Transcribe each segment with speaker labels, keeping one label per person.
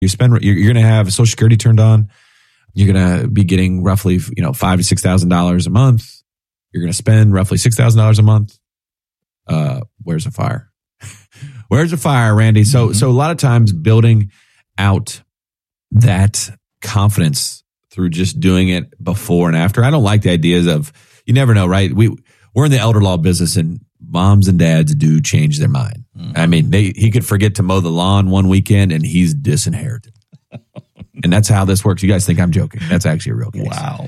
Speaker 1: You're going to have Social Security turned on. You're going to be getting roughly, $5,000 to $6,000 a month. You're going to spend roughly $6,000 a month. Where's the fire? Where's the fire, Randy? So a lot of times building out that confidence through just doing it before and after. I don't like the ideas of, you never know, right? We're in the elder law business, and moms and dads do change their mind. I mean, he could forget to mow the lawn one weekend and he's disinherited. And that's how this works. You guys think I'm joking. That's actually a real case.
Speaker 2: Wow.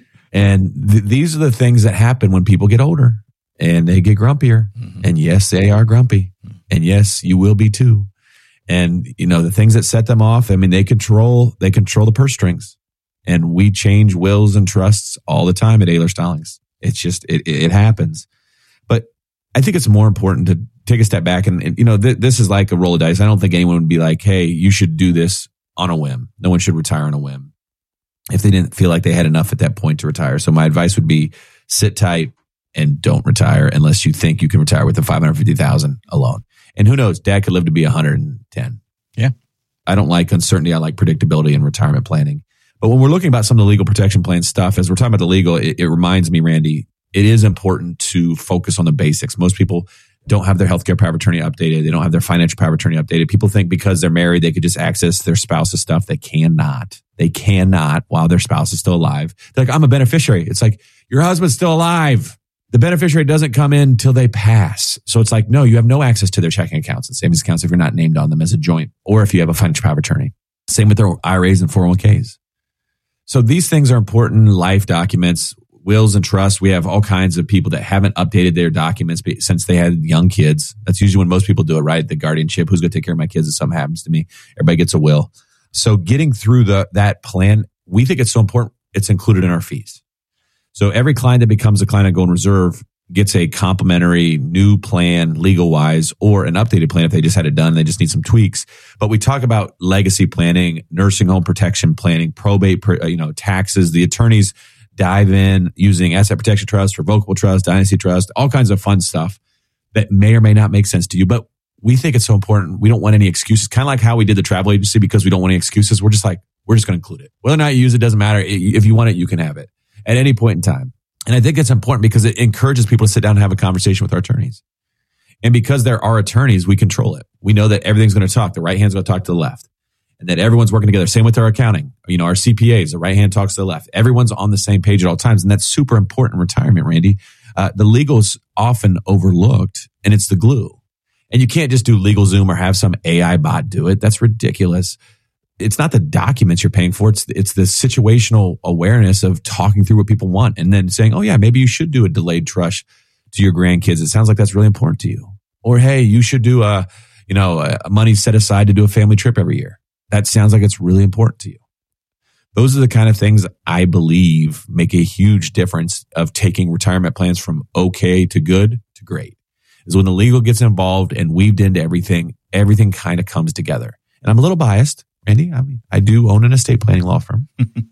Speaker 1: And these are the things that happen when people get older and they get grumpier. And yes, they are grumpy. And yes, you will be too. And, the things that set them off, I mean, they control the purse strings. And we change wills and trusts all the time at Ahlers Stallings. It's just, it happens. But I think it's more important to take a step back and this is like a roll of dice. I don't think anyone would be like, hey, you should do this on a whim. No one should retire on a whim if they didn't feel like they had enough at that point to retire. So my advice would be sit tight and don't retire unless you think you can retire with the $550,000 alone. And who knows, Dad could live to be 110.
Speaker 2: Yeah.
Speaker 1: I don't like uncertainty. I like predictability in retirement planning. But when we're looking about some of the legal protection plan stuff, as we're talking about the legal, it reminds me, Randy, it is important to focus on the basics. Most people don't have their healthcare power of attorney updated. They don't have their financial power of attorney updated. People think because they're married, they could just access their spouse's stuff. They cannot. They cannot while their spouse is still alive. They're like, I'm a beneficiary. It's like, your husband's still alive. The beneficiary doesn't come in till they pass. So it's like, no, you have no access to their checking accounts and savings accounts if you're not named on them as a joint or if you have a financial power of attorney. Same with their IRAs and 401ks. So these things are important life documents, wills and trusts. We have all kinds of people that haven't updated their documents since they had young kids. That's usually when most people do it, right? The guardianship, who's going to take care of my kids if something happens to me? Everybody gets a will. So getting through that plan, we think it's so important, it's included in our fees. So every client that becomes a client on Golden Reserve gets a complimentary new plan legal-wise or an updated plan if they just had it done. They just need some tweaks. But we talk about legacy planning, nursing home protection planning, probate, taxes. The attorneys dive in using asset protection trust, revocable trust, dynasty trust, all kinds of fun stuff that may or may not make sense to you. But we think it's so important. We don't want any excuses. Kind of like how we did the travel agency because we don't want any excuses. We're just going to include it. Whether or not you use it doesn't matter. If you want it, you can have it at any point in time. And I think it's important because it encourages people to sit down and have a conversation with our attorneys. And because there are attorneys, we control it. We know that everything's going to talk. The right hand's going to talk to the left. And that everyone's working together. Same with our accounting. Our CPAs, the right hand talks to the left. Everyone's on the same page at all times. And that's super important in retirement, Randy. The legal's often overlooked, and it's the glue. And you can't just do LegalZoom or have some AI bot do it. That's ridiculous. It's not the documents you're paying for. It's the situational awareness of talking through what people want and then saying, oh yeah, maybe you should do a delayed trust to your grandkids. It sounds like that's really important to you. Or, hey, you should do a money set aside to do a family trip every year. That sounds like it's really important to you. Those are the kind of things I believe make a huge difference of taking retirement plans from okay to good to great. Is when the legal gets involved and weaved into everything kind of comes together. And I'm a little biased, Randy. I mean, I do own an estate planning law firm.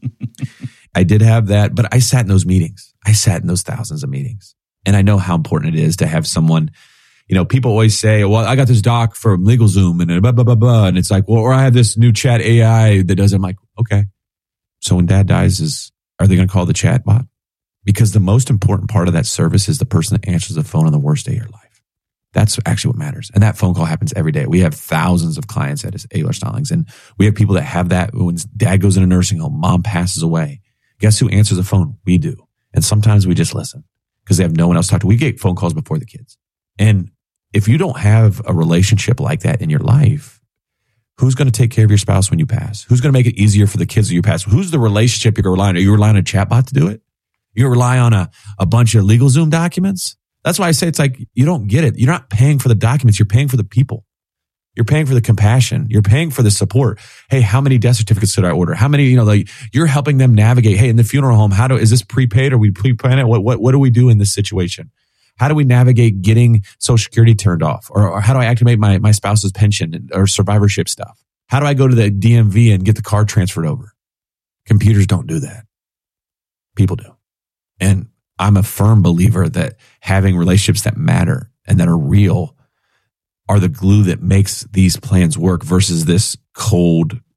Speaker 1: I did have that, but I sat in those meetings. I sat in those thousands of meetings. And I know how important it is to have someone, people always say, well, I got this doc from LegalZoom and blah, blah, blah, blah. And it's like, well, or I have this new chat AI that does it. I'm like, okay. So when dad dies, are they going to call the chat bot? Because the most important part of that service is the person that answers the phone on the worst day of your life. That's actually what matters. And that phone call happens every day. We have thousands of clients at Ahlers Stallings. And we have people that have that when dad goes in a nursing home, mom passes away. Guess who answers the phone? We do. And sometimes we just listen because they have no one else to talk to. We get phone calls before the kids. And if you don't have a relationship like that in your life, who's going to take care of your spouse when you pass? Who's going to make it easier for the kids when you pass? Who's the relationship you're going to rely on? Are you relying on a chatbot to do it? You rely on a bunch of LegalZoom documents? That's why I say it's like, you don't get it. You're not paying for the documents. You're paying for the people. You're paying for the compassion. You're paying for the support. Hey, how many death certificates did I order? How many, you're helping them navigate. Hey, in the funeral home, is this prepaid or we pre-plan it? What do we do in this situation? How do we navigate getting Social Security turned off? Or how do I activate my spouse's pension or survivorship stuff? How do I go to the DMV and get the card transferred over? Computers don't do that. People do. And I'm a firm believer that having relationships that matter and that are real are the glue that makes these plans work versus this cold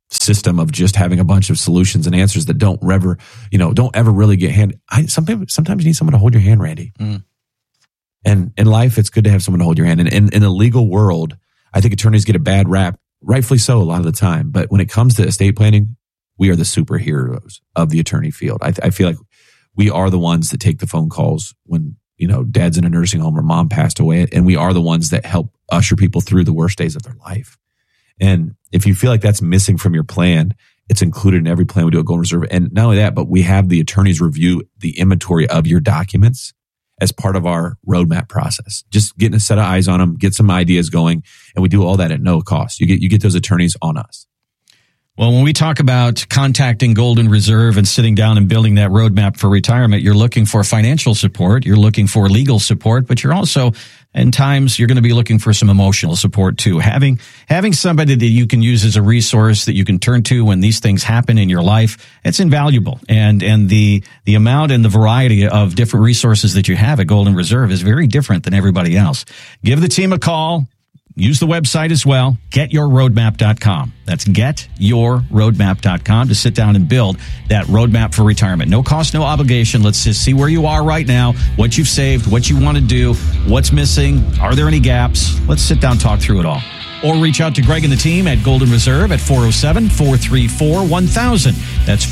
Speaker 1: system of just having a bunch of solutions and answers that don't ever really get handed. Sometimes you need someone to hold your hand, Randy. And in life, it's good to have someone to hold your hand. And in the legal world, I think attorneys get a bad rap, rightfully so a lot of the time. But when it comes to estate planning, we are the superheroes of the attorney field. I feel like we are the ones that take the phone calls when, dad's in a nursing home or mom passed away. And we are the ones that help usher people through the worst days of their life. And if you feel like that's missing from your plan, it's included in every plan we do at Golden Reserve. And not only that, but we have the attorneys review the inventory of your documents as part of our roadmap process. Just getting a set of eyes on them, get some ideas going, and we do all that at no cost. You get those attorneys on us.
Speaker 2: Well, when we talk about contacting Golden Reserve and sitting down and building that roadmap for retirement, you're looking for financial support, you're looking for legal support, but you're also, in times, you're going to be looking for some emotional support too. Having somebody that you can use as a resource that you can turn to when these things happen in your life, it's invaluable. And the amount and the variety of different resources that you have at Golden Reserve is very different than everybody else. Give the team a call. Use the website as well, getyourroadmap.com. That's getyourroadmap.com to sit down and build that roadmap for retirement. No cost, no obligation. Let's just see where you are right now, what you've saved, what you want to do, what's missing, are there any gaps? Let's sit down and talk through it all. Or reach out to Greg and the team at Golden Reserve at 407-434-1000. That's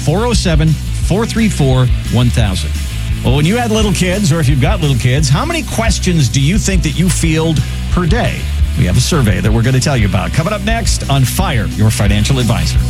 Speaker 2: 407-434-1000. Well, when you had little kids, or if you've got little kids, how many questions do you think that you field per day? We have a survey that we're going to tell you about. Coming up next on Fire Your Financial Advisor.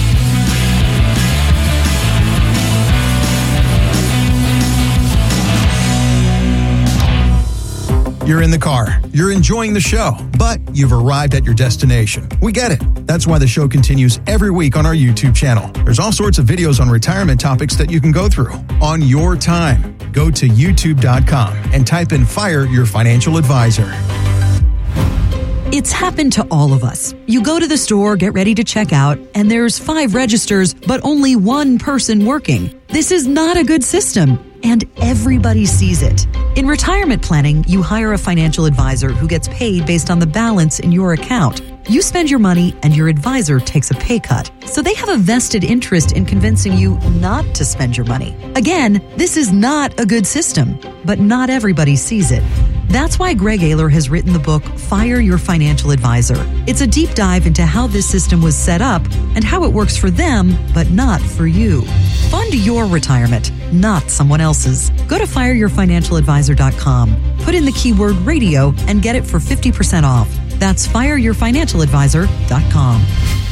Speaker 3: You're in the car. You're enjoying the show, but you've arrived at your destination. We get it. That's why the show continues every week on our YouTube channel. There's all sorts of videos on retirement topics that you can go through on your time. Go to youtube.com and type in Fire Your Financial Advisor.
Speaker 4: It's happened to all of us. You go to the store, get ready to check out, and there's 5 registers, but only 1 person working. This is not a good system, and everybody sees it. In retirement planning, you hire a financial advisor who gets paid based on the balance in your account. You spend your money, and your advisor takes a pay cut. So they have a vested interest in convincing you not to spend your money. Again, this is not a good system, but not everybody sees it. That's why Greg Ayler has written the book, Fire Your Financial Advisor. It's a deep dive into how this system was set up and how it works for them, but not for you. Fund your retirement, not someone else's. Go to fireyourfinancialadvisor.com. Put in the keyword radio and get it for 50% off. That's fireyourfinancialadvisor.com.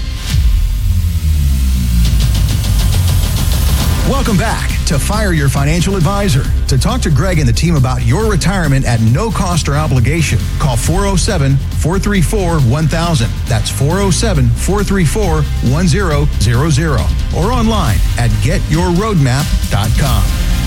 Speaker 3: Welcome back to Fire Your Financial Advisor. To talk to Greg and the team about your retirement at no cost or obligation, call 407-434-1000. That's 407-434-1000. Or online at getyourroadmap.com.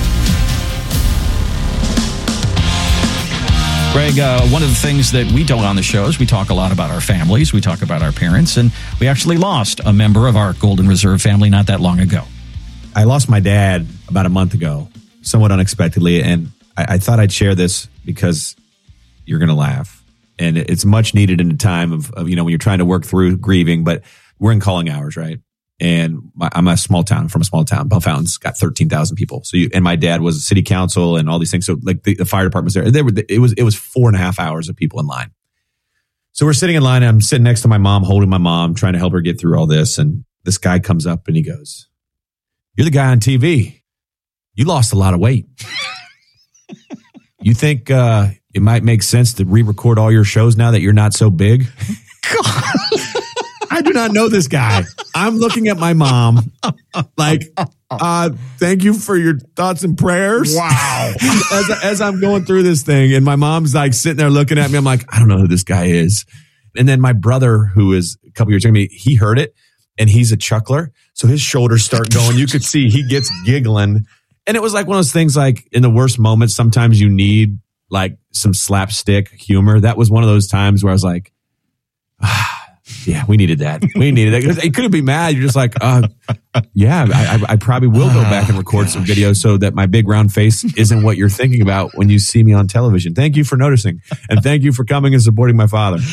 Speaker 2: Greg, one of the things that we do on the show is we talk a lot about our families. We talk about our parents, and we actually lost a member of our Golden Reserve family not that long ago.
Speaker 1: I lost my dad about a month ago, somewhat unexpectedly, and I thought I'd share this because you're going to laugh. And it's much needed in a time of when you're trying to work through grieving, but we're in calling hours, right? And I'm from a small town. Bellefontain's got 13,000 people. And my dad was city council and all these things. So like the fire department was there. It was 4.5 hours of people in line. So we're sitting in line. And I'm sitting next to my mom, holding my mom, trying to help her get through all this. And this guy comes up and he goes, "You're the guy on TV. You lost a lot of weight. You think it might make sense to re-record all your shows now that you're not so big?" God. I do not know this guy. I'm looking at my mom like, thank you for your thoughts and prayers.
Speaker 2: Wow.
Speaker 1: As I'm going through this thing, and my mom's like sitting there looking at me. I'm like, I don't know who this guy is. And then my brother, who is a couple years younger than me, he heard it, and he's a chuckler. So his shoulders start going. You could see he gets giggling. And it was like one of those things, like in the worst moments, sometimes you need like some slapstick humor. That was one of those times where I was like, yeah, we needed that. We needed that. You couldn't be mad. You're just like, yeah, I probably will go back and record some videos so that my big round face isn't what you're thinking about when you see me on television. Thank you for noticing. And thank you for coming and supporting my father.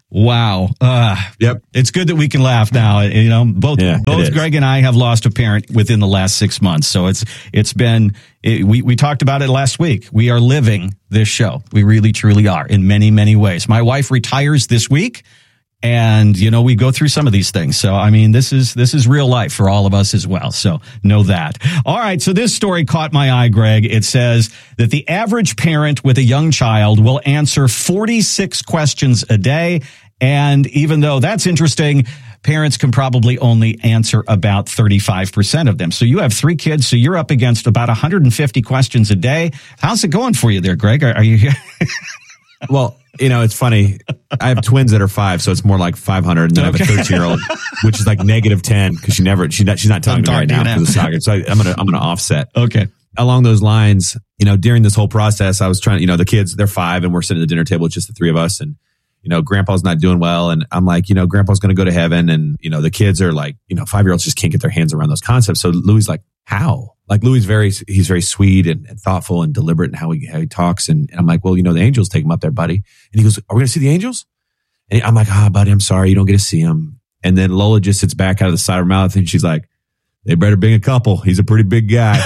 Speaker 2: Wow.
Speaker 1: Yep.
Speaker 2: It's good that we can laugh now. You know, both Greg and I have lost a parent within the last 6 months. So we talked about it last week. We are living this show. We really, truly are in many, many ways. My wife retires this week. And, you know, we go through some of these things. So, I mean, this is real life for all of us as well. So know that. All right. So this story caught my eye, Greg. It says that the average parent with a young child will answer 46 questions a day. And even though that's interesting, parents can probably only answer about 35% of them. So you have 3 kids. So you're up against about 150 questions a day. How's it going for you there, Greg? Are you here?
Speaker 1: Well, you know, it's funny. I have twins that are 5, so it's more like 500. And then I have a 13-year-old, which is like -10 because she's not telling me right now for the soccer. So I'm gonna offset.
Speaker 2: Okay.
Speaker 1: Along those lines, you know, during this whole process, I was trying. You know, the kids, they're 5, and we're sitting at the dinner table. It's just the 3 of us, and you know, Grandpa's not doing well, and I'm like, you know, Grandpa's gonna go to heaven, and you know, the kids are like, you know, 5-year-olds just can't get their hands around those concepts. So Louis like, how? Like Louis he's very sweet and thoughtful and deliberate in how he talks. And I'm like, well, you know, the angels take him up there, buddy. And he goes, are we going to see the angels? And I'm like, buddy, I'm sorry. You don't get to see them. And then Lola just sits back out of the side of her mouth and she's like, they better bring a couple. He's a pretty big guy.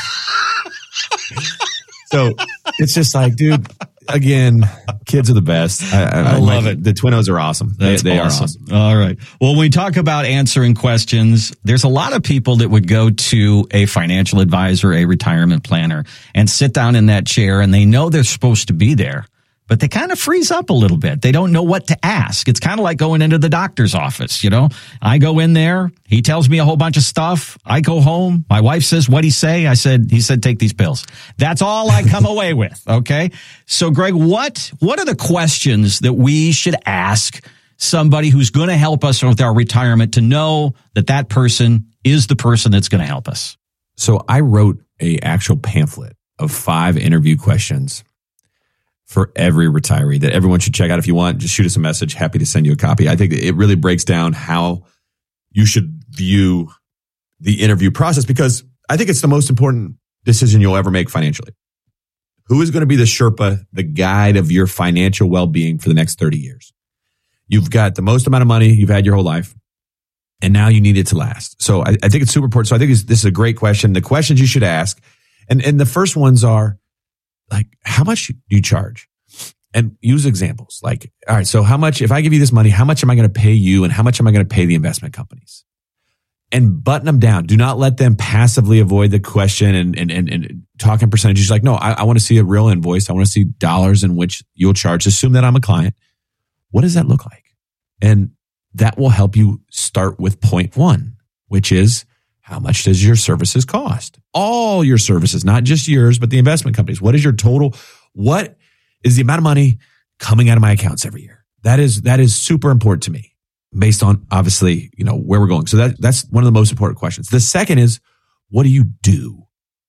Speaker 1: So it's just like, dude, again, kids are the best.
Speaker 2: I love it.
Speaker 1: The twinnos are awesome. They are awesome.
Speaker 2: All right. Well, when we talk about answering questions, there's a lot of people that would go to a financial advisor, a retirement planner, and sit down in that chair, and they know they're supposed to be there, but they kind of freeze up a little bit. They don't know what to ask. It's kind of like going into the doctor's office. You know, I go in there. He tells me a whole bunch of stuff. I go home. My wife says, what'd he say? He said, take these pills. That's all I come away with. Okay. So Greg, what are the questions that we should ask somebody who's going to help us with our retirement to know that person is the person that's going to help us?
Speaker 1: So I wrote a actual pamphlet of 5 interview questions for every retiree that everyone should check out. If you want, just shoot us a message. Happy to send you a copy. I think it really breaks down how you should view the interview process, because I think it's the most important decision you'll ever make financially. Who is going to be the Sherpa, the guide of your financial well-being for the next 30 years? You've got the most amount of money you've had your whole life, and now you need it to last. So I think it's super important. So I think this is a great question. The questions you should ask, and the first ones are, like, how much do you charge? And use examples. Like, all right, so how much, if I give you this money, how much am I going to pay you and how much am I going to pay the investment companies? And button them down. Do not let them passively avoid the question and talk in percentages. Like, no, I want to see a real invoice. I want to see dollars in which you'll charge. Assume that I'm a client. What does that look like? And that will help you start with point 1, which is, how much does your services cost? All your services, not just yours, but the investment companies. What is your total? What is the amount of money coming out of my accounts every year? That is super important to me, based on, obviously, you know, where we're going. So that's one of the most important questions. The second is, what do you do?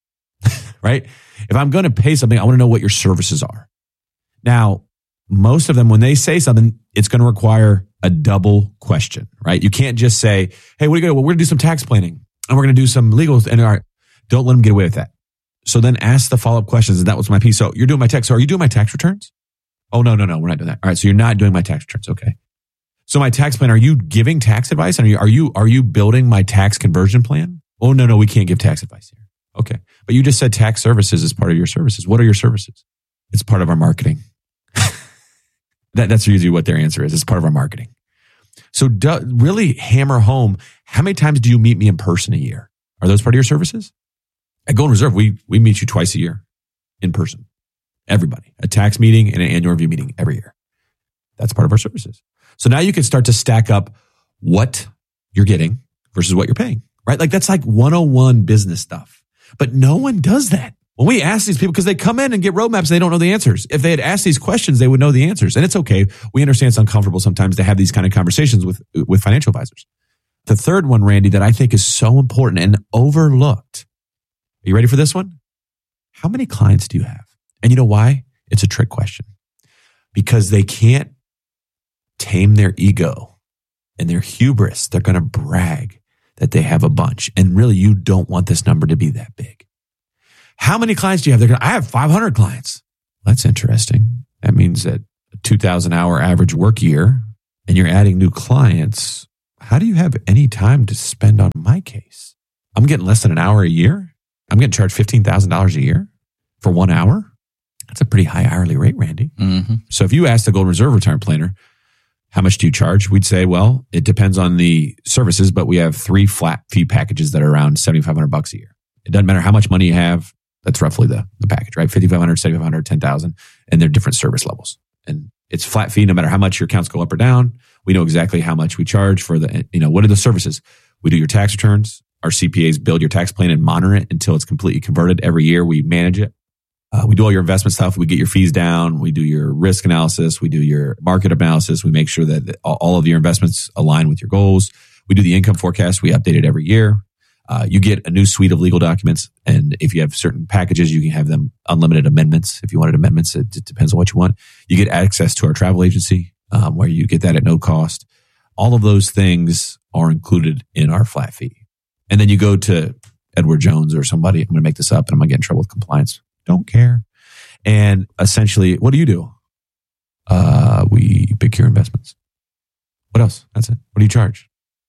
Speaker 1: Right? If I'm going to pay something, I want to know what your services are. Now, most of them, when they say something, it's going to require a double question, right? You can't just say, hey, what are you going to do? Well, we're going to do some tax planning. And we're going to do some legal, and all right, don't let them get away with that. So then ask the follow-up questions. And that was my piece. So you're doing my tax. So are you doing my tax returns? Oh, no, we're not doing that. All right. So you're not doing my tax returns. Okay. So my tax plan, are you giving tax advice? And are you building my tax conversion plan? Oh, no, we can't give tax advice here. Okay. But you just said tax services is part of your services. What are your services? It's part of our marketing. That's usually what their answer is. It's part of our marketing. So really hammer home, how many times do you meet me in person a year? Are those part of your services? At Golden Reserve, we meet you twice a year in person. Everybody. A tax meeting and an annual review meeting every year. That's part of our services. So now you can start to stack up what you're getting versus what you're paying, right? Like that's like 101 business stuff. But no one does that. When we ask these people, because they come in and get roadmaps and they don't know the answers. If they had asked these questions, they would know the answers. And it's okay. We understand it's uncomfortable sometimes to have these kind of conversations with financial advisors. The third one, Randy, that I think is so important and overlooked. Are you ready for this one? How many clients do you have? And you know why? It's a trick question. Because they can't tame their ego and their hubris. They're going to brag that they have a bunch. And really, you don't want this number to be that big. How many clients do you have? I have 500 clients. That's interesting. That means that a 2,000 hour average work year, and you're adding new clients, how do you have any time to spend on my case? I'm getting less than an hour a year. I'm getting charged $15,000 a year for 1 hour. That's a pretty high hourly rate, Randy.
Speaker 2: Mm-hmm.
Speaker 1: So if you ask the Golden Reserve retirement planner, how much do you charge? We'd say, well, it depends on the services, but we have 3 flat fee packages that are around $7,500 a year. It doesn't matter how much money you have. That's roughly the package, right? $5,500, $7,500, $10,000, and they're different service levels. And it's flat fee no matter how much your accounts go up or down. We know exactly how much we charge for the, what are the services? We do your tax returns. Our CPAs build your tax plan and monitor it until it's completely converted. Every year we manage it. We do all your investment stuff. We get your fees down. We do your risk analysis. We do your market analysis. We make sure that all of your investments align with your goals. We do the income forecast. We update it every year. You get a new suite of legal documents. And if you have certain packages, you can have them unlimited amendments. If you wanted amendments, it depends on what you want. You get access to our travel agency, where you get that at no cost. All of those things are included in our flat fee. And then you go to Edward Jones or somebody. I'm going to make this up and I'm going to get in trouble with compliance. Don't care. And essentially, what do? We pick your investments. What else? That's it. What do you charge?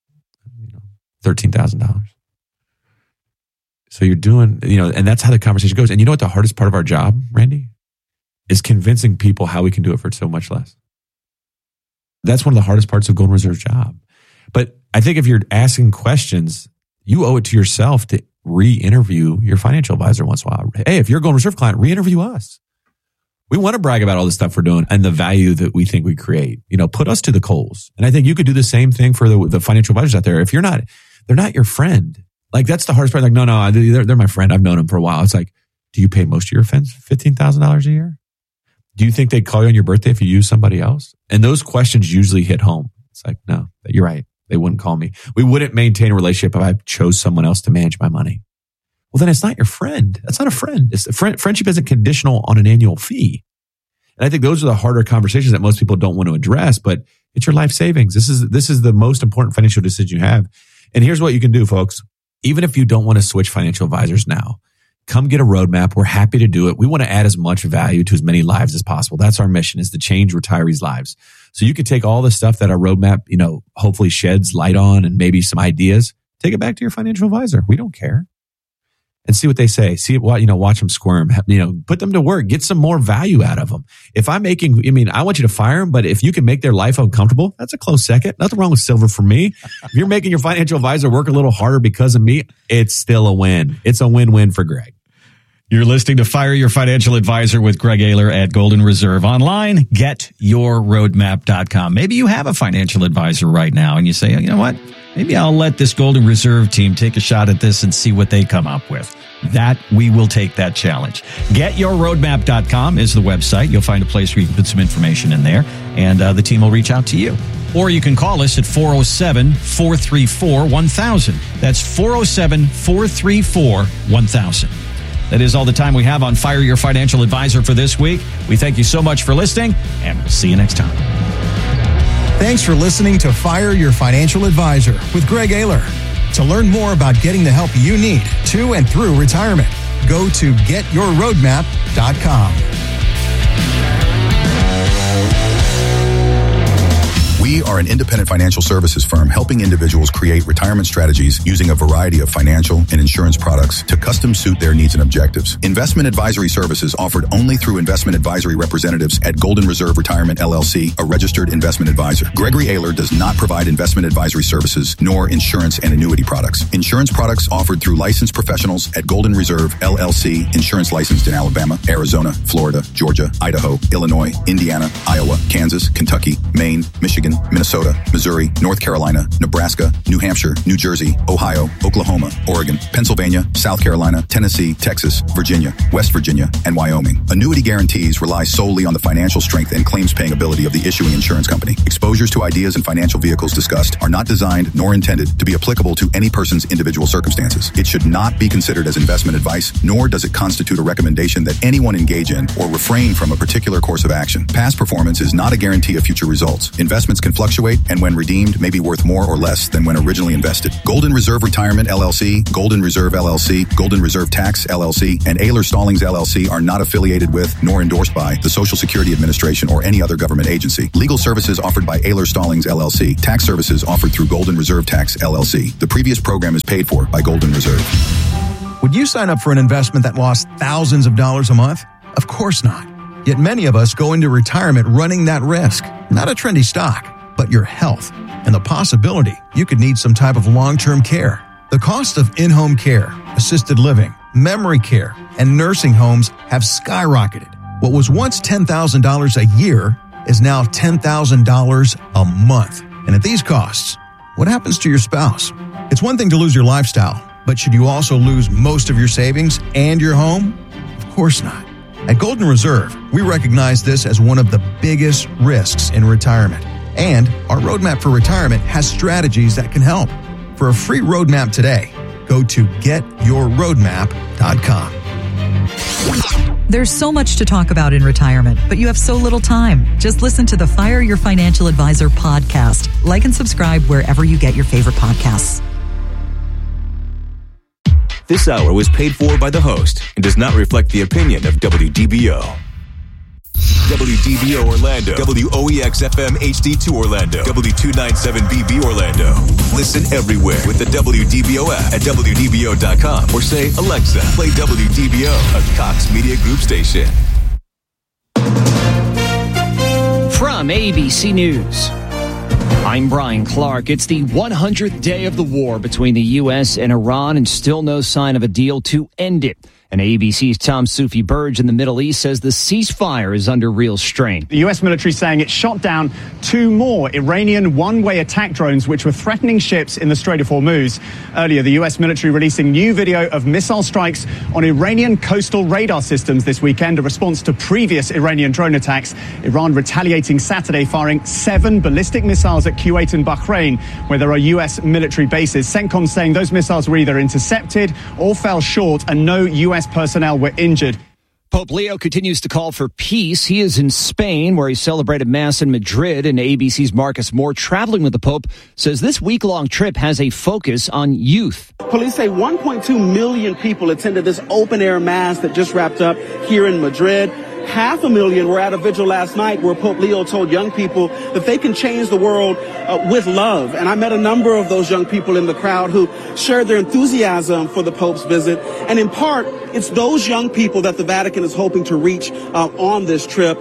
Speaker 1: $13,000. So you're doing, and that's how the conversation goes. And you know what the hardest part of our job, Randy, is convincing people how we can do it for so much less. That's one of the hardest parts of Golden Reserve's job. But I think if you're asking questions, you owe it to yourself to re-interview your financial advisor once in a while. Hey, if you're a Golden Reserve client, re-interview us. We want to brag about all the stuff we're doing and the value that we think we create. Put us to the coals. And I think you could do the same thing for the financial advisors out there. If they're not your friend. Like, that's the hardest part. Like, no, they're my friend. I've known them for a while. It's like, do you pay most of your friends $15,000 a year? Do you think they'd call you on your birthday if you use somebody else? And those questions usually hit home. It's like, no, you're right. They wouldn't call me. We wouldn't maintain a relationship if I chose someone else to manage my money. Well, then it's not your friend. That's not a friend. Friendship isn't conditional on an annual fee. And I think those are the harder conversations that most people don't want to address, but it's your life savings. This is the most important financial decision you have. And here's what you can do, folks. Even if you don't want to switch financial advisors now, come get a roadmap. We're happy to do it. We want to add as much value to as many lives as possible. That's our mission, is to change retirees' lives. So you can take all the stuff that our roadmap, hopefully sheds light on and maybe some ideas, take it back to your financial advisor. We don't care. And see what they say. See what, watch them squirm, put them to work, get some more value out of them. If I want you to fire them, but if you can make their life uncomfortable, that's a close second. Nothing wrong with silver for me. If you're making your financial advisor work a little harder because of me, it's still a win. It's a win-win for Greg.
Speaker 2: You're listening to Fire Your Financial Advisor with Greg Ayler at Golden Reserve. Online, getyourroadmap.com. Maybe you have a financial advisor right now and you say, you know what? Maybe I'll let this Golden Reserve team take a shot at this and see what they come up with. We will take that challenge. Getyourroadmap.com is the website. You'll find a place where you can put some information in there, and the team will reach out to you. Or you can call us at 407-434-1000. That's 407-434-1000. That is all the time we have on Fire Your Financial Advisor for this week. We thank you so much for listening, and we'll see you next time.
Speaker 3: Thanks for listening to Fire Your Financial Advisor with Greg Ayler. To learn more about getting the help you need to and through retirement, go to getyourroadmap.com.
Speaker 5: We are an independent financial services firm helping individuals create retirement strategies using a variety of financial and insurance products to custom suit their needs and objectives. Investment advisory services offered only through investment advisory representatives at Golden Reserve Retirement LLC, a registered investment advisor. Gregory Ayler does not provide investment advisory services nor insurance and annuity products. Insurance products offered through licensed professionals at Golden Reserve LLC, insurance licensed in Alabama, Arizona, Florida, Georgia, Idaho, Illinois, Indiana, Iowa, Kansas, Kentucky, Maine, Michigan, Minnesota, Missouri, North Carolina, Nebraska, New Hampshire, New Jersey, Ohio, Oklahoma, Oregon, Pennsylvania, South Carolina, Tennessee, Texas, Virginia, West Virginia, and Wyoming. Annuity guarantees rely solely on the financial strength and claims-paying ability of the issuing insurance company. Exposures to ideas and financial vehicles discussed are not designed nor intended to be applicable to any person's individual circumstances. It should not be considered as investment advice, nor does it constitute a recommendation that anyone engage in or refrain from a particular course of action. Past performance is not a guarantee of future results. Investments can fluctuate and when redeemed may be worth more or less than when originally invested. Golden Reserve Retirement LLC, Golden Reserve LLC, Golden Reserve Tax LLC, and Ayler Stallings LLC are not affiliated with nor endorsed by the Social Security Administration or any other government agency. Legal services offered by Ayler Stallings LLC. Tax services offered through Golden Reserve Tax LLC. The previous program is paid for by Golden Reserve.
Speaker 3: Would you sign up for an investment that lost thousands of dollars a month? Of course not. Yet many of us go into retirement running that risk. Not a trendy stock, but your health and the possibility you could need some type of long-term care. The cost of in-home care, assisted living, memory care, and nursing homes have skyrocketed. What was once $10,000 a year is now $10,000 a month. And at these costs, what happens to your spouse? It's one thing to lose your lifestyle, but should you also lose most of your savings and your home? Of course not. At Golden Reserve, we recognize this as one of the biggest risks in retirement. And our Roadmap for Retirement has strategies that can help. For a free roadmap today, go to getyourroadmap.com.
Speaker 4: There's so much to talk about in retirement, but you have so little time. Just listen to the Fire Your Financial Advisor podcast. Like and subscribe wherever you get your favorite podcasts.
Speaker 6: This hour was paid for by the host and does not reflect the opinion of WDBO. WDBO Orlando, WOEX-FM HD2 Orlando, W297BB Orlando. Listen everywhere with the WDBO app at WDBO.com or say, Alexa, play WDBO, a Cox Media Group station.
Speaker 7: From ABC News, I'm Brian Clark. It's the 100th day of the war between the U.S. and Iran and still no sign of a deal to end it. And ABC's Tom Soufi-Burge in the Middle East says the ceasefire is under real strain.
Speaker 8: The U.S. military saying it shot down 2 more Iranian one-way attack drones which were threatening ships in the Strait of Hormuz. Earlier, the U.S. military releasing new video of missile strikes on Iranian coastal radar systems this weekend, a response to previous Iranian drone attacks. Iran retaliating Saturday, firing 7 ballistic missiles at Kuwait and Bahrain, where there are U.S. military bases. CENTCOM saying those missiles were either intercepted or fell short and no U.S. personnel were injured.
Speaker 7: Pope Leo continues to call for peace. He is in Spain, where he celebrated Mass in Madrid, and ABC's Marcus Moore, traveling with the Pope, says this week-long trip has a focus on youth.
Speaker 9: Police say 1.2 million people attended this open-air Mass that just wrapped up here in Madrid. 500,000 were at a vigil last night where Pope Leo told young people that they can change the world with love. And I met a number of those young people in the crowd who shared their enthusiasm for the Pope's visit. And in part, it's those young people that the Vatican is hoping to reach on this trip.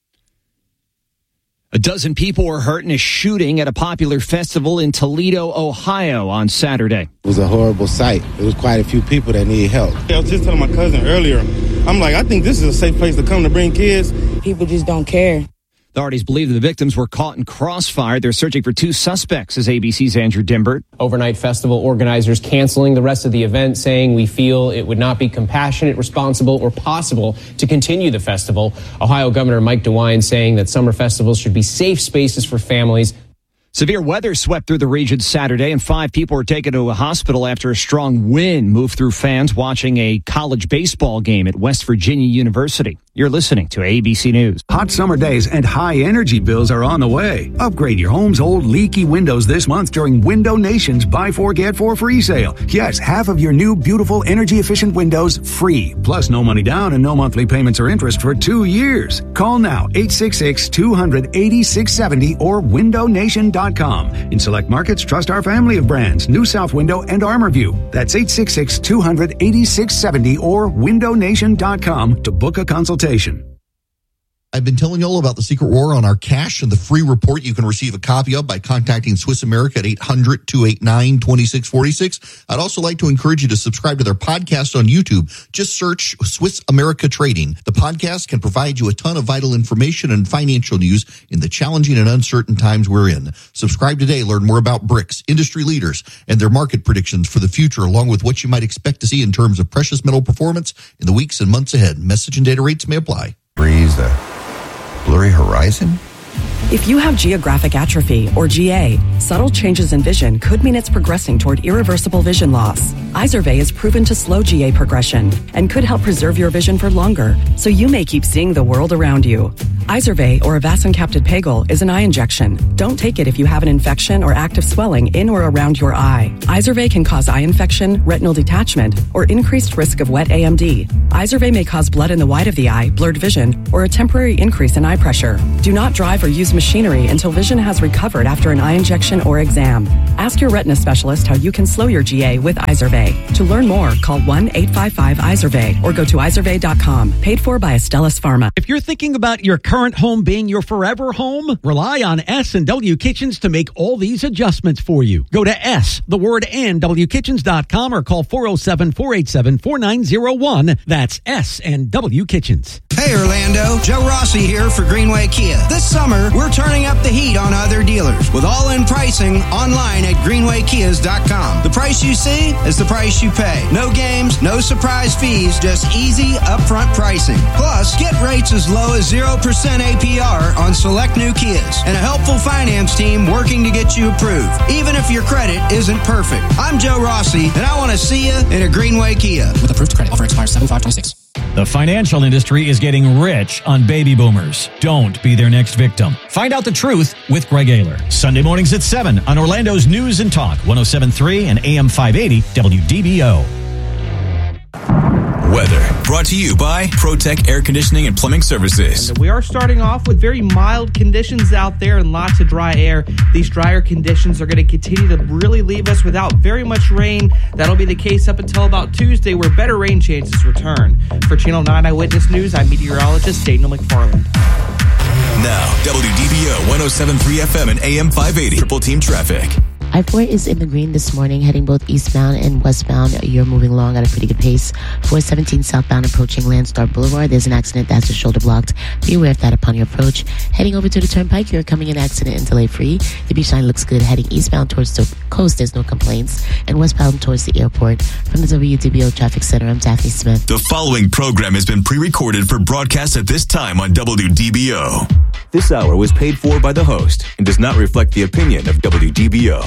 Speaker 7: A dozen people were hurt in a shooting at a popular festival in Toledo, Ohio on Saturday.
Speaker 10: It was a horrible sight. There was quite a few people that needed help.
Speaker 11: I was just telling my cousin earlier, I'm like, I think this is a safe place to come to bring kids.
Speaker 12: People just don't care.
Speaker 7: Authorities believe the victims were caught in crossfire. They're searching for 2 suspects, says ABC's Andrew Dimbert.
Speaker 13: Overnight festival organizers canceling the rest of the event, saying we feel it would not be compassionate, responsible, or possible to continue the festival. Ohio Governor Mike DeWine saying that summer festivals should be safe spaces for families.
Speaker 7: Severe weather swept through the region Saturday, and 5 people were taken to a hospital after a strong wind moved through fans watching a college baseball game at West Virginia University. You're listening to ABC News.
Speaker 14: Hot summer days and high energy bills are on the way. Upgrade your home's old leaky windows this month during Window Nation's Buy 4 Get 4 free sale. Yes, half of your new beautiful energy efficient windows free. Plus no money down and no monthly payments or interest for 2 years. Call now 866-200-8670 or windownation.com. In select markets, trust our family of brands, New South Window and ArmorView. That's 866-200-8670 or windownation.com to book a consultation.
Speaker 15: I've been telling you all about the secret war on our cash and the free report you can receive a copy of by contacting Swiss America at 800-289-2646. I'd also like to encourage you to subscribe to their podcast on YouTube. Just search Swiss America Trading. The podcast can provide you a ton of vital information and financial news in the challenging and uncertain times we're in. Subscribe today. Learn more about BRICS, industry leaders, and their market predictions for the future, along with what you might expect to see in terms of precious metal performance in the weeks and months ahead. Message and data rates may apply.
Speaker 16: Breeze the blurry horizon?
Speaker 17: If you have geographic atrophy, or GA, subtle changes in vision could mean it's progressing toward irreversible vision loss. Izervay is proven to slow GA progression and could help preserve your vision for longer, so you may keep seeing the world around you. Izervay, or avacincaptad pegol, is an eye injection. Don't take it if you have an infection or active swelling in or around your eye. Izervay can cause eye infection, retinal detachment, or increased risk of wet AMD. Izervay may cause blood in the white of the eye, blurred vision, or a temporary increase in eye pressure. Do not drive or use machinery until vision has recovered after an eye injection or exam. Ask your retina specialist how you can slow your GA with Izervay. To learn more, call 1-855-IZERVAY or go to izervay.com. Paid for by Astellas Pharma.
Speaker 12: If you're thinking about your current home being your forever home, rely on S&W Kitchens to make all these adjustments for you. Go to WKitchens.com or call 407-487-4901. That's S&W Kitchens.
Speaker 18: Hey Orlando, Joe Rossi here for Greenway Kia. This summer, we're turning up the heat on other dealers with all-in pricing online at greenwaykias.com. The price you see is the price you pay. No games, no surprise fees, just easy upfront pricing. Plus, get rates as low as 0% APR on select new Kias and a helpful finance team working to get you approved, even if your credit isn't perfect. I'm Joe Rossi, and I want to see you in a Greenway Kia.
Speaker 19: With approved credit, offer expires 7/5/26.
Speaker 2: The financial industry is getting rich on baby boomers. Don't be their next victim. Find out the truth with Greg Ayler. Sunday mornings at 7 on Orlando's News and Talk, 107.3 and AM 580 WDBO.
Speaker 6: Weather brought to you by ProTech Air Conditioning and Plumbing Services.
Speaker 20: We are starting off with very mild conditions out there and lots of dry air. These drier conditions are going to continue to really leave us without very much rain. That'll be the case up until about Tuesday, where better rain chances return. For Channel 9 Eyewitness News, I'm meteorologist Daniel McFarland.
Speaker 6: Now, WDBO 107.3 FM and AM 580. Triple Team Traffic.
Speaker 21: I-4 is in the green this morning, heading both eastbound and westbound. You're moving along at a pretty good pace. 417 southbound approaching Landstar Boulevard. There's an accident that's just shoulder blocked. Be aware of that upon your approach. Heading over to the Turnpike, you're coming in accident and delay free. The beach line looks good. Heading eastbound towards the coast, there's no complaints. And westbound towards the airport. From the WDBO Traffic Center, I'm Daphne Smith.
Speaker 6: The following program has been pre-recorded for broadcast at this time on WDBO. This hour was paid for by the host and does not reflect the opinion of WDBO.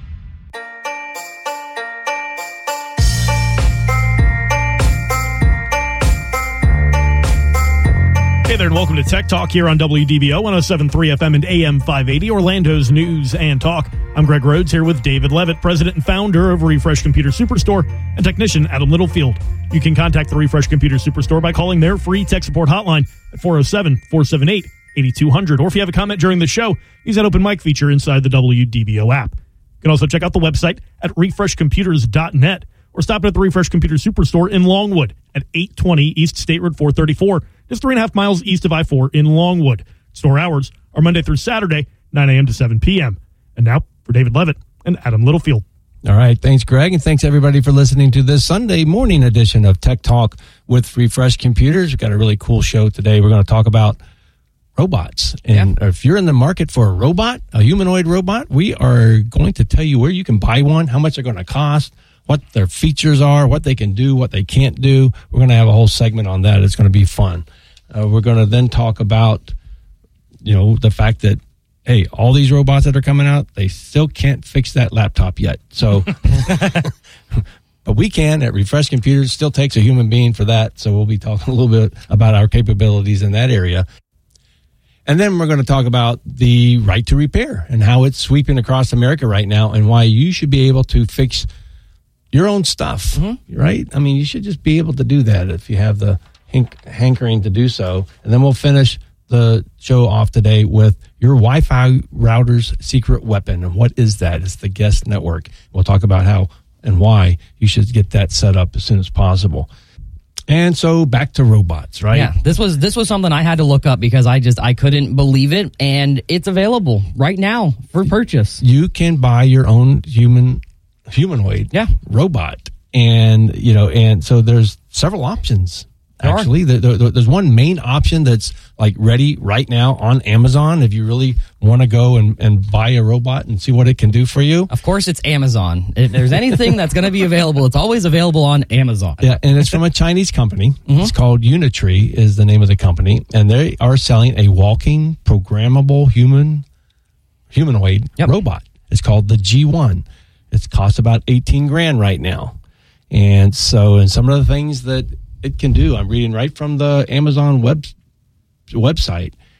Speaker 22: Hey there, and welcome to Tech Talk here on WDBO 107.3 FM and AM 580, Orlando's News and Talk. I'm Greg Rhodes here with David Levitt, president and founder of Refresh Computer Superstore, and technician Adam Littlefield. You can contact the Refresh Computer Superstore by calling their free tech support hotline at 407-478-8200. Or if you have a comment during the show, use that open mic feature inside the WDBO app. You can also check out the website at refreshcomputers.net or stop at the Refresh Computer Superstore in Longwood at 820 East State Road 434, just 3.5 miles east of I-4 in Longwood. Store hours are Monday through Saturday, 9 a.m. to 7 p.m. And now for David Levitt and Adam Littlefield.
Speaker 23: All right. Thanks, Greg. And thanks, everybody, for listening to this Sunday morning edition of Tech Talk with Refresh Computers. We've got a really cool show today. We're going to talk about robots. And if you're in the market for a robot, a humanoid robot, we are going to tell you where you can buy one, how much they're going to cost, what their features are, what they can do, what they can't do. We're going to have a whole segment on that. It's going to be fun. We're going to then talk about, the fact that, hey, all these robots that are coming out, they still can't fix that laptop yet. So, but we can at Refresh Computers. Still takes a human being for that. So we'll be talking a little bit about our capabilities in that area. And then we're going to talk about the right to repair and how it's sweeping across America right now and why you should be able to fix your own stuff, right? I mean, you should just be able to do that if you have the hankering to do so. And then we'll finish the show off today with your Wi-Fi router's secret weapon. And what is that? It's the Guest Network. We'll talk about how and why you should get that set up as soon as possible. And so back to robots, right?
Speaker 24: Yeah, this was something I had to look up because I couldn't believe it, and it's available right now for purchase.
Speaker 23: You can buy your own humanoid robot, and and so there's several options. Actually, there's one main option that's like ready right now on Amazon. If you really want to go and buy a robot and see what it can do for you.
Speaker 24: Of course, it's Amazon. If there's anything that's going to be available, it's always available on Amazon.
Speaker 23: Yeah, and it's from a Chinese company. It's called Unitree is the name of the company. And they are selling a walking, programmable humanoid robot. It's called the G1. It costs about $18,000 right now. And so, and some of the things that it can do, I'm reading right from the Amazon website.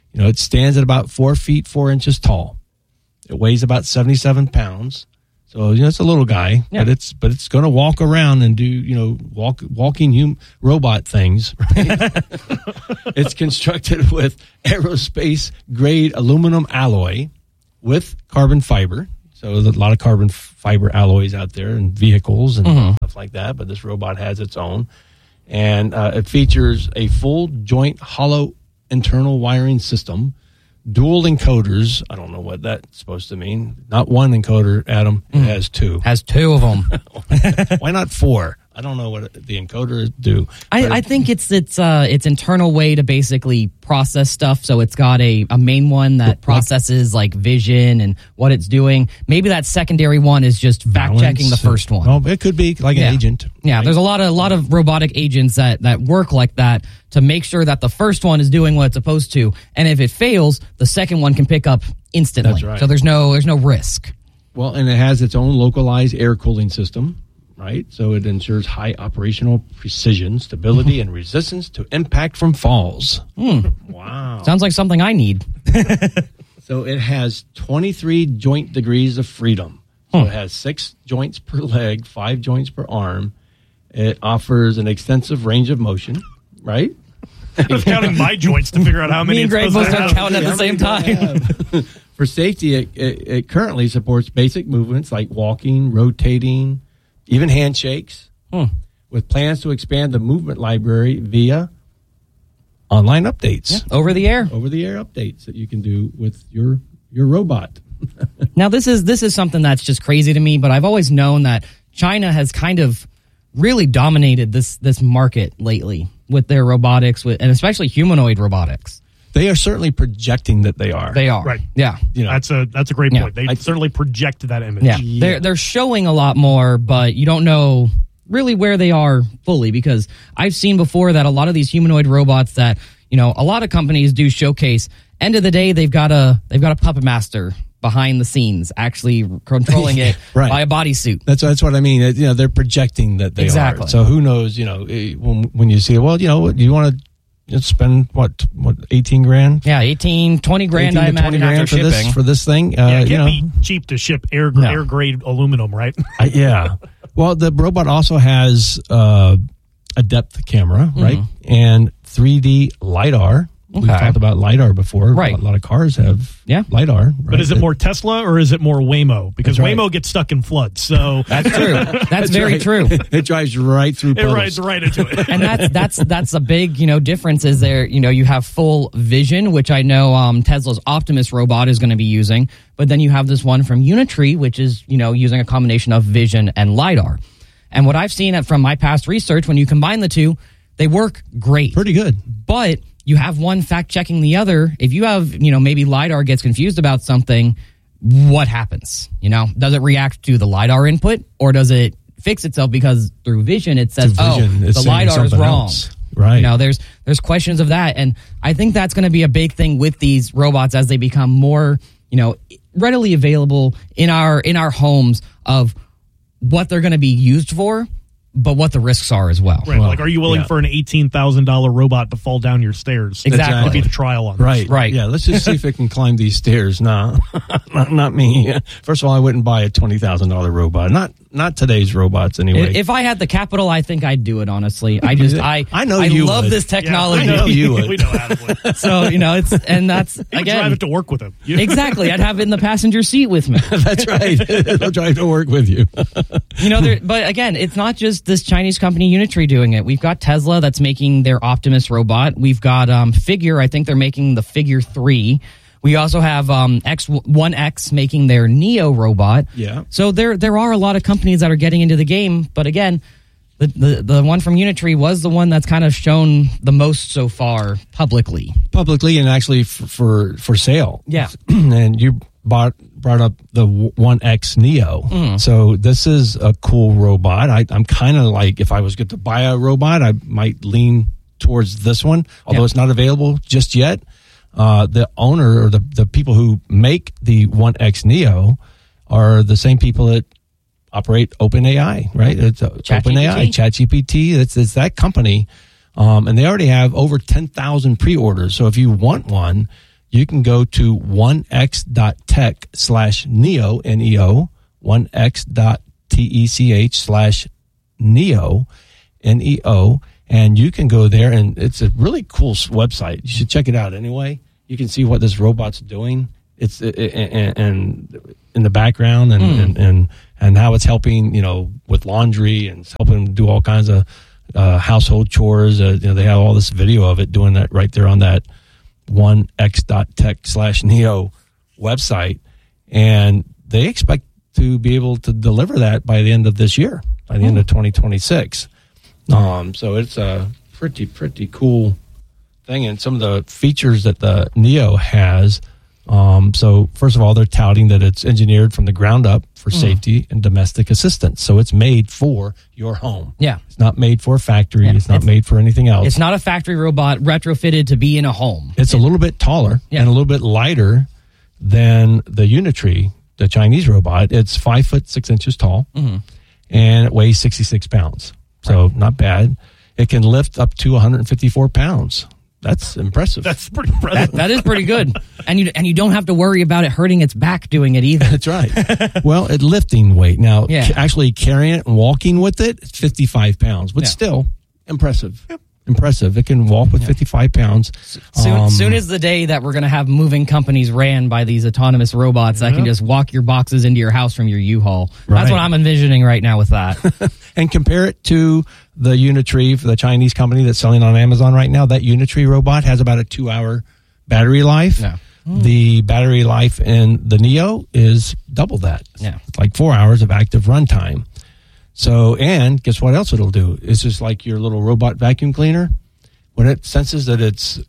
Speaker 23: It stands at about 4 feet 4 inches tall. It weighs about 77 pounds. So, it's a little guy, but it's going to walk around and do, walking robot things. Right? It's constructed with aerospace grade aluminum alloy with carbon fiber. So there's a lot of carbon fiber alloys out there in vehicles and stuff like that, but this robot has its own. And it features a full joint hollow internal wiring system, dual encoders. I don't know what that's supposed to mean. Not one encoder, Adam. It has two.
Speaker 24: Has two of them.
Speaker 23: Why not 4? I don't know what the encoders do.
Speaker 24: I think it's internal way to basically process stuff. So it's got a main one that processes like vision and what it's doing. Maybe that secondary one is just fact checking the first one.
Speaker 23: Oh, it could be like an agent.
Speaker 24: Yeah,
Speaker 23: right?
Speaker 24: There's a lot of robotic agents that work like that to make sure that the first one is doing what it's supposed to, and if it fails, the second one can pick up instantly.
Speaker 23: That's right.
Speaker 24: So there's no risk.
Speaker 23: Well, and it has its own localized air cooling system. Right, so it ensures high operational precision, stability, and resistance to impact from falls. Wow.
Speaker 24: Sounds like something I need.
Speaker 23: So it has 23 joint degrees of freedom. So it has 6 joints per leg, 5 joints per arm. It offers an extensive range of motion, right?
Speaker 22: I was counting my joints to figure out how many.
Speaker 24: Me and Greg both start counting at the same time.
Speaker 23: For safety, it currently supports basic movements like walking, rotating, even handshakes, with plans to expand the movement library via online updates.
Speaker 24: Yeah, over the air
Speaker 23: updates that you can do with your robot.
Speaker 24: Now, this is something that's just crazy to me, but I've always known that China has kind of really dominated this market lately with their robotics, and especially humanoid robotics.
Speaker 23: They are certainly projecting that they are.
Speaker 24: They are.
Speaker 22: Right.
Speaker 24: Yeah.
Speaker 22: That's a great point. They certainly project that image.
Speaker 24: Yeah. They're showing a lot more, but you don't know really where they are fully, because I've seen before that a lot of these humanoid robots that, a lot of companies do showcase, end of the day they've got a puppet master behind the scenes actually controlling it by a bodysuit.
Speaker 23: That's what I mean. They're projecting that they are. So who knows, when you see it, well, you want to spend what 18 grand?
Speaker 24: Yeah, 20 grand. I imagine
Speaker 23: 20 grand
Speaker 24: after shipping
Speaker 23: for this thing.
Speaker 22: It can't be cheap to ship air grade aluminum, right?
Speaker 23: Yeah. Well, the robot also has a depth camera, right, and 3D LiDAR.
Speaker 24: Okay.
Speaker 23: We've talked about LiDAR before.
Speaker 24: Right.
Speaker 23: A lot of cars have LiDAR. Right?
Speaker 22: But is it more Tesla or is it more Waymo? Because Waymo gets stuck in floods. So
Speaker 24: that's true. That's very true.
Speaker 23: It drives right through puddles.
Speaker 22: It rides right into it.
Speaker 24: And that's a big, difference is there, you have full vision, which I know Tesla's Optimus robot is going to be using, but then you have this one from Unitree, which is, using a combination of vision and LiDAR. And what I've seen from my past research, when you combine the two, they work great.
Speaker 23: Pretty good.
Speaker 24: But you have one fact checking the other. If you have, maybe LiDAR gets confused about something, what happens? Does it react to the LiDAR input, or does it fix itself because through vision it says, the LiDAR is wrong?
Speaker 23: Else. Right.
Speaker 24: There's questions of that. And I think that's going to be a big thing with these robots as they become more, readily available in our homes of what they're going to be used for, but what the risks are as well.
Speaker 22: Right. Like, are you willing for an $18,000 robot to fall down your stairs?
Speaker 24: Exactly.
Speaker 22: To be the trial on this.
Speaker 23: Right. Yeah, let's just see if it can climb these stairs. No, not me. First of all, I wouldn't buy a $20,000 robot. Not today's robots anyway.
Speaker 24: If I had the capital, I think I'd do it, honestly. I
Speaker 23: know you
Speaker 24: love
Speaker 23: would.
Speaker 24: this technology.
Speaker 22: Yeah, I know
Speaker 23: you would.
Speaker 22: We know Adam would.
Speaker 24: So, that's, again.
Speaker 22: Drive it to work with him.
Speaker 24: Exactly. I'd have it in the passenger seat with me.
Speaker 23: That's right. They'll drive to work with you.
Speaker 24: But again, it's not just this Chinese company Unitree doing it. We've got Tesla that's making their Optimus robot. We've got Figure. I think they're making the Figure 3. We also have X1X making their Neo robot.
Speaker 23: Yeah.
Speaker 24: So there are a lot of companies that are getting into the game. But again, the one from Unitree was the one that's kind of shown the most so far publicly.
Speaker 23: And actually for sale.
Speaker 24: Yeah.
Speaker 23: And you brought up the 1X Neo. So this is a cool robot. I'm kind of like, if I was going to buy a robot, I might lean towards this one, although it's not available just yet. The owner or the people who make the 1X Neo are the same people that operate OpenAI, right? It's OpenAI, ChatGPT. It's that company. And they already have over 10,000 pre-orders. So if you want one, you can go to 1x.tech/Neo, N-E-O, 1x.tech/Neo, N-E-O, and you can go there, and it's a really cool website. You should check it out anyway. You can see what this robot's doing. It's and in the background and how it's helping, with laundry and it's helping them do all kinds of household chores. They have all this video of it doing that right there on that 1x.tech/Neo website, and they expect to be able to deliver that by the end of this year, by the end of 2026. So it's a pretty cool thing, and some of the features that the Neo has. So first of all, they're touting that it's engineered from the ground up for safety and domestic assistance. So it's made for your home.
Speaker 24: Yeah.
Speaker 23: It's not made for a factory. Yeah. It's not made for anything else.
Speaker 24: It's not a factory robot retrofitted to be in a home.
Speaker 23: It's a little bit taller and a little bit lighter than the Unitree, the Chinese robot. It's 5 foot 6 inches tall, and it weighs 66 pounds. So not bad. It can lift up to 154 pounds. That's impressive.
Speaker 22: That's pretty impressive.
Speaker 24: That is pretty good. And you don't have to worry about it hurting its back doing it either.
Speaker 23: That's right. Well, it's lifting weight. Now, actually carrying it and walking with it, it's 55 pounds, but still impressive. Yep. Impressive. It can walk with 55 pounds.
Speaker 24: Soon as the day that we're going to have moving companies ran by these autonomous robots that can just walk your boxes into your house from your U-Haul. Right. That's what I'm envisioning right now with that.
Speaker 23: And compare it to the Unitree, for the Chinese company that's selling on Amazon right now. That Unitree robot has about a 2-hour battery life. Yeah. The battery life in the Neo is double that. Yeah. It's like 4 hours of active runtime. So, and guess what else it'll do? It's just like your little robot vacuum cleaner. When it senses that it's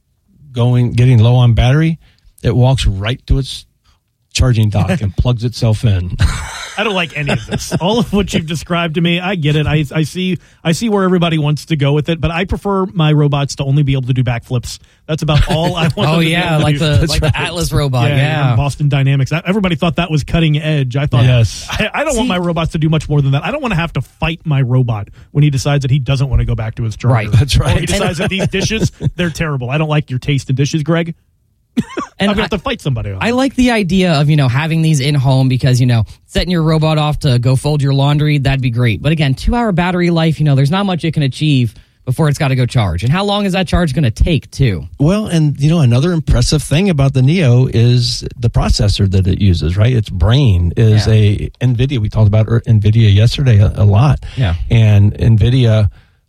Speaker 23: getting low on battery, it walks right to its charging dock and plugs itself in.
Speaker 22: I don't like any of this. All of what you've described to me, I get it. I see where everybody wants to go with it, but I prefer my robots to only be able to do backflips. That's about all I want.
Speaker 24: The Atlas robot. Yeah.
Speaker 22: Boston Dynamics. Everybody thought that was cutting edge. I thought, I don't want my robots to do much more than that. I don't want to have to fight my robot when he decides that he doesn't want to go back to his charger.
Speaker 23: Right. That's right.
Speaker 22: Or he decides that these dishes, they're terrible. I don't like your taste in dishes, Greg. And I'm going to have to fight somebody on it.
Speaker 24: I like the idea of, having these in home because, setting your robot off to go fold your laundry, that'd be great. But again, 2-hour battery life, there's not much it can achieve before it's got to go charge. And how long is that charge going to take, too?
Speaker 23: Well, and, another impressive thing about the Neo is the processor that it uses, right? Its brain is a NVIDIA. We talked about NVIDIA yesterday a lot. Yeah. And NVIDIA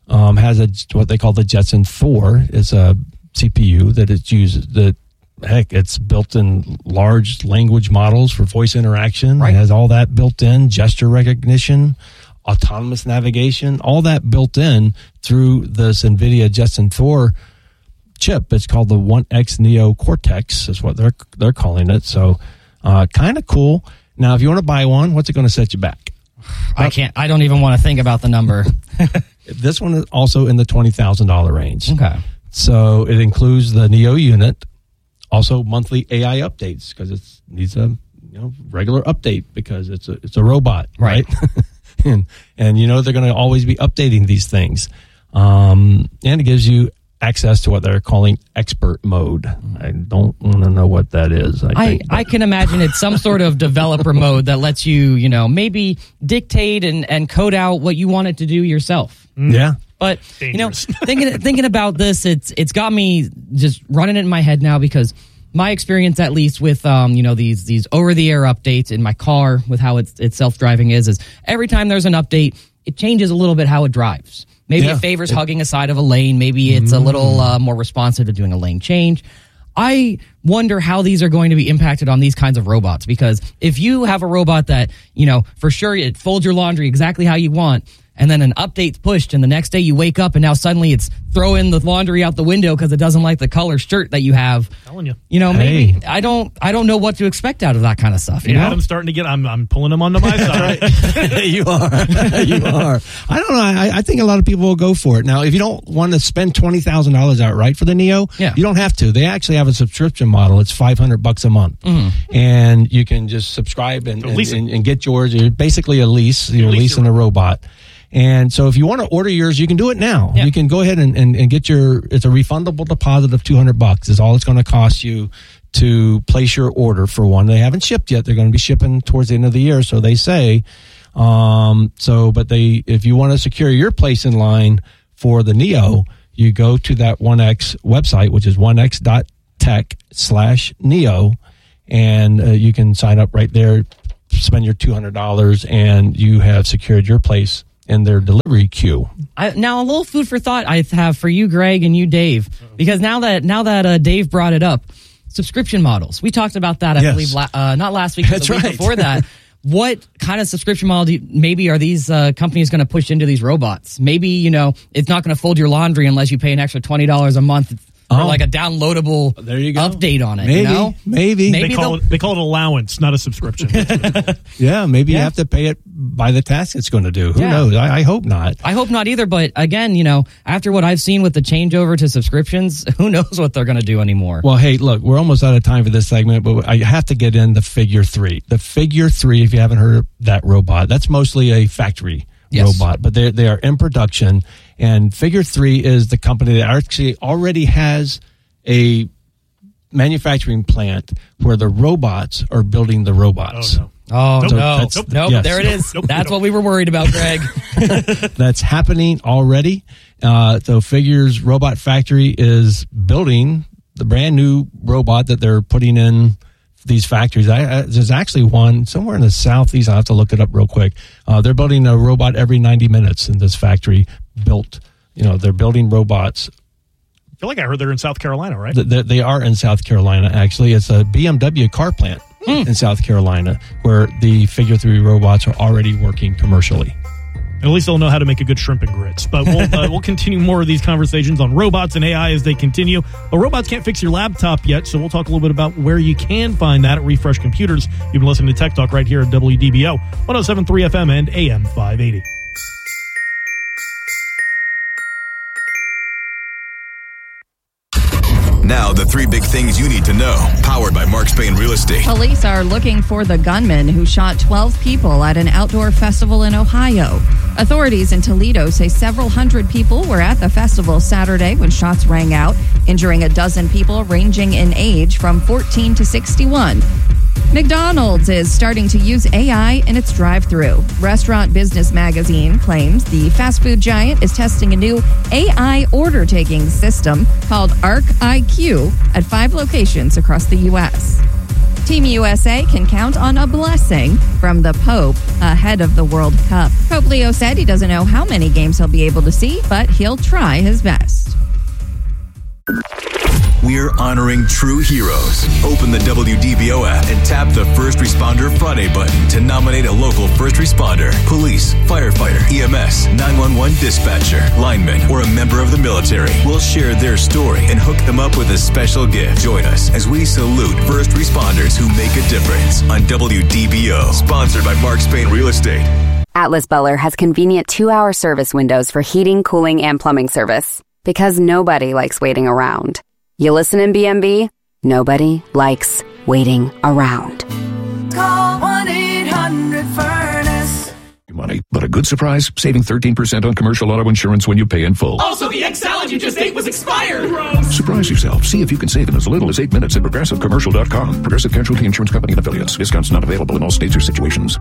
Speaker 23: has what they call the Jetson 4. It's a CPU that it uses that. Heck, it's built in large language models for voice interaction. Right. It has all that built in, gesture recognition, autonomous navigation, all that built in through this NVIDIA Jetson 4 chip. It's called the 1X Neo Cortex is what they're calling it. So kind of cool. Now, if you want to buy one, what's it going to set you back?
Speaker 24: I don't even want to think about the number.
Speaker 23: This one is also in the $20,000 range.
Speaker 24: Okay.
Speaker 23: So it includes the Neo unit. Also, monthly AI updates because it needs a regular update because it's a robot, right? and they're going to always be updating these things, and it gives you access to what they're calling expert mode. I don't want to know what that is.
Speaker 24: I can imagine it's some sort of developer mode that lets you maybe dictate and code out what you want it to do yourself.
Speaker 23: Yeah.
Speaker 24: But thinking about this, it's got me just running it in my head now because my experience, at least with these over the air updates in my car with how it's self driving is every time there's an update, it changes a little bit how it drives. Maybe it favors hugging a side of a lane. Maybe it's a little more responsive to doing a lane change. I wonder how these are going to be impacted on these kinds of robots because if you have a robot that for sure it folds your laundry exactly how you want. And then an update's pushed, and the next day you wake up, and now suddenly it's throwing the laundry out the window because it doesn't like the color shirt that you have.
Speaker 22: I'm telling you,
Speaker 24: maybe I don't know what to expect out of that kind of stuff.
Speaker 22: I'm starting to get. I'm pulling them onto my side.
Speaker 23: You are. I don't know. I think a lot of people will go for it. Now, if you don't want to spend $20,000 outright for the Neo, you don't have to. They actually have a subscription model. It's $500 a month, and you can just subscribe and get yours. You're basically a lease. You're leasing a robot. And so if you want to order yours, you can do it now.
Speaker 24: Yeah.
Speaker 23: You can go ahead and get it's a refundable deposit of $200 is all it's going to cost you to place your order for one. They haven't shipped yet. They're going to be shipping towards the end of the year, so they say. If you want to secure your place in line for the Neo, you go to that 1X website, which is 1x.tech/Neo, and you can sign up right there, spend your $200, and you have secured your place in their delivery queue.
Speaker 24: Now, a little food for thought I have for you, Greg, and you, Dave, because now that Dave brought it up, subscription models. We talked about that, I believe, not last week, but the week before that. What kind of subscription model maybe are these companies going to push into these robots? Maybe, it's not going to fold your laundry unless you pay an extra $20 a month for like a downloadable update on it.
Speaker 23: Maybe.
Speaker 22: They call it allowance, not a subscription.
Speaker 23: Yeah, maybe you have to pay it by the task it's going to do. Who knows? I hope not.
Speaker 24: I hope not either. But again, after what I've seen with the changeover to subscriptions, who knows what they're going to do anymore?
Speaker 23: Well, hey, look, we're almost out of time for this segment, but I have to get in the Figure 3. The Figure 3, if you haven't heard of that robot, that's mostly a factory robot, but they are in production. And Figure 3 is the company that actually already has a manufacturing plant where the robots are building the robots.
Speaker 24: Nope. There it is. That's what we were worried about, Greg.
Speaker 23: That's happening already. So Figure's Robot Factory is building the brand new robot that they're putting in these factories. There's actually one somewhere in the southeast. I'll have to look it up real quick. They're building a robot every 90 minutes in this factory built. They're building robots.
Speaker 22: I feel like I heard they're in South Carolina, right?
Speaker 23: They are in South Carolina, actually. It's a BMW car plant in South Carolina where the Figure 3 robots are already working commercially.
Speaker 22: And at least they'll know how to make a good shrimp and grits. But we'll continue more of these conversations on robots and AI as they continue. But robots can't fix your laptop yet, so we'll talk a little bit about where you can find that at Refresh Computers. You've been listening to Tech Talk right here at WDBO, 107.3 FM and AM 580.
Speaker 6: Now, the three big things you need to know, powered by Mark Spain Real Estate.
Speaker 1: Police are looking for the gunman who shot 12 people at an outdoor festival in Ohio. Authorities in Toledo say several hundred people were at the festival Saturday when shots rang out, injuring a dozen people ranging in age from 14 to 61. McDonald's is starting to use AI in its drive-thru. Restaurant Business Magazine claims the fast food giant is testing a new AI order-taking system called Arc IQ at 5 locations across the U.S. Team USA can count on a blessing from the Pope ahead of the World Cup. Pope Leo said he doesn't know how many games he'll be able to see, but he'll try his best.
Speaker 6: We're honoring true heroes. Open the WDBO app and tap the First Responder Friday button to nominate a local first responder, police, firefighter, EMS, 911 dispatcher, lineman, or a member of the military. We'll share their story and hook them up with a special gift. Join us as we salute first responders who make a difference on WDBO. Sponsored by Mark Spain Real Estate.
Speaker 3: Atlas Beller has convenient 2-hour service windows for heating, cooling, and plumbing service. Because nobody likes waiting around. You listen in BMB? Nobody likes waiting around.
Speaker 4: Call 1-800-FURNACE.
Speaker 5: Money, but a good surprise, saving 13% on commercial auto insurance when you pay in full.
Speaker 4: Also, the egg salad you just ate was expired.
Speaker 5: Surprise yourself. See if you can save in as little as 8 minutes at ProgressiveCommercial.com. Progressive Casualty Insurance Company and Affiliates. Discounts not available in all states or situations.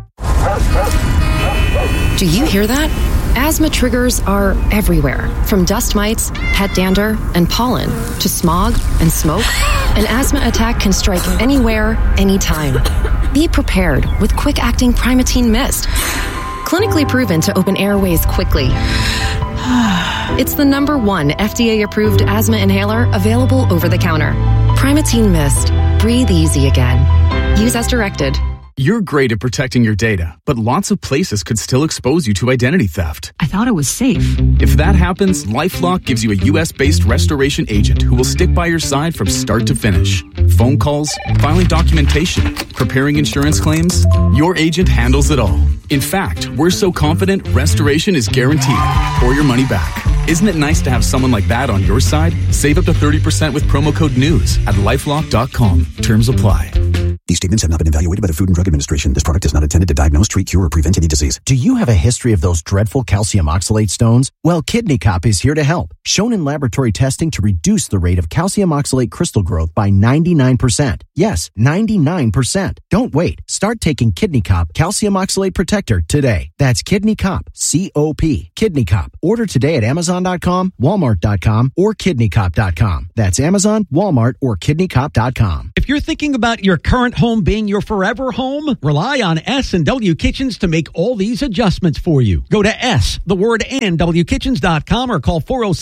Speaker 25: Do you hear that? Asthma triggers are everywhere, from dust mites, pet dander, and pollen, to smog and smoke. An asthma attack can strike anywhere, anytime. Be prepared with quick-acting Primatene Mist. Clinically proven to open airways quickly. It's the #1 FDA-approved asthma inhaler available over the counter. Primatene Mist. Breathe easy again. Use as directed.
Speaker 26: You're great at protecting your data, but lots of places could still expose you to identity theft.
Speaker 27: I thought it was safe.
Speaker 26: If that happens, LifeLock gives you a U.S.-based restoration agent who will stick by your side from start to finish. Phone calls, filing documentation, preparing insurance claims, your agent handles it all. In fact, we're so confident restoration is guaranteed or your money back. Isn't it nice to have someone like that on your side? Save up to 30% with promo code NEWS at LifeLock.com. Terms apply.
Speaker 7: These statements have not been evaluated by the Food and Drug Administration. This product is not intended to diagnose, treat, cure, or prevent any disease.
Speaker 8: Do you have a history of those dreadful calcium oxalate stones? Well, Kidney Cop is here to help. Shown in laboratory testing to reduce the rate of calcium oxalate crystal growth by 99%. Yes, 99%. Don't wait. Start taking Kidney Cop Calcium Oxalate Protector today. That's Kidney Cop, C-O-P. Kidney Cop. Order today at Amazon.com, Walmart.com, or KidneyCop.com. That's Amazon, Walmart, or KidneyCop.com.
Speaker 12: If you're thinking about your current home being your forever home, rely on S&W Kitchens to make all these adjustments for you. Go to WKitchens.com or call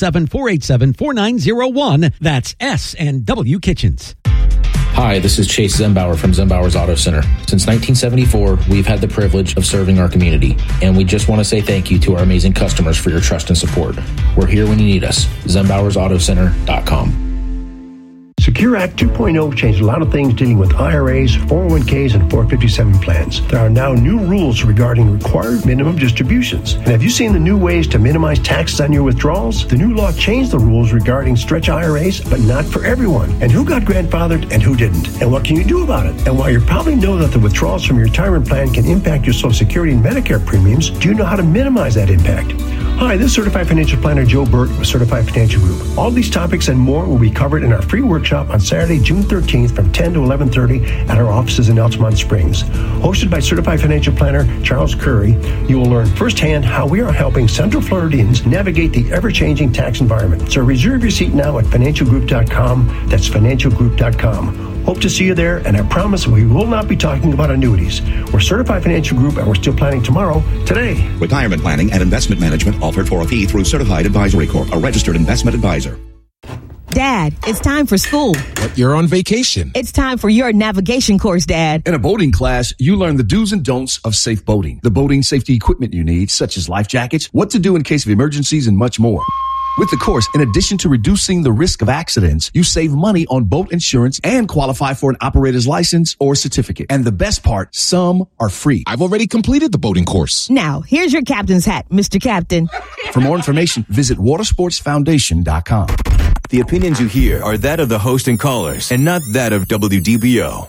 Speaker 12: 407-487-4901. That's S&W Kitchens.
Speaker 9: Hi, this is Chase Zembauer from Zembauer's Auto Center. Since 1974, we've had the privilege of serving our community, and we just want to say thank you to our amazing customers for your trust and support. We're here when you need us. ZembauersAutoCenter.com.
Speaker 10: Secure Act 2.0 changed a lot of things dealing with IRAs, 401ks, and 457 plans. There are now new rules regarding required minimum distributions. And have you seen the new ways to minimize taxes on your withdrawals? The new law changed the rules regarding stretch IRAs, but not for everyone. And who got grandfathered and who didn't? And what can you do about it? And while you probably know that the withdrawals from your retirement plan can impact your Social Security and Medicare premiums, do you know how to minimize that impact? Hi, this is Certified Financial Planner Joe Burt with Certified Financial Group. All these topics and more will be covered in our free workshop on Saturday, June 13th from 10 to 11:30 at our offices in Altamont Springs. Hosted by Certified Financial Planner Charles Curry, you will learn firsthand how we are helping Central Floridians navigate the ever-changing tax environment. So reserve your seat now at financialgroup.com. That's financialgroup.com. Hope to see you there, and I promise we will not be talking about annuities. We're Certified Financial Group, and we're still planning tomorrow, today.
Speaker 5: Retirement planning and investment management offered for a fee through Certified Advisory Corp., a registered investment advisor.
Speaker 11: Dad, it's time for school.
Speaker 13: But you're on vacation.
Speaker 11: It's time for your navigation course, Dad.
Speaker 13: In a boating class, you learn the do's and don'ts of safe boating, the boating safety equipment you need, such as life jackets, what to do in case of emergencies, and much more. With the course, in addition to reducing the risk of accidents, you save money on boat insurance and qualify for an operator's license or certificate. And the best part, some are free. I've already completed the boating course.
Speaker 11: Now, here's your captain's hat, Mr. Captain.
Speaker 13: For more information, visit watersportsfoundation.com.
Speaker 6: The opinions you hear are that of the host and callers, and not that of WDBO.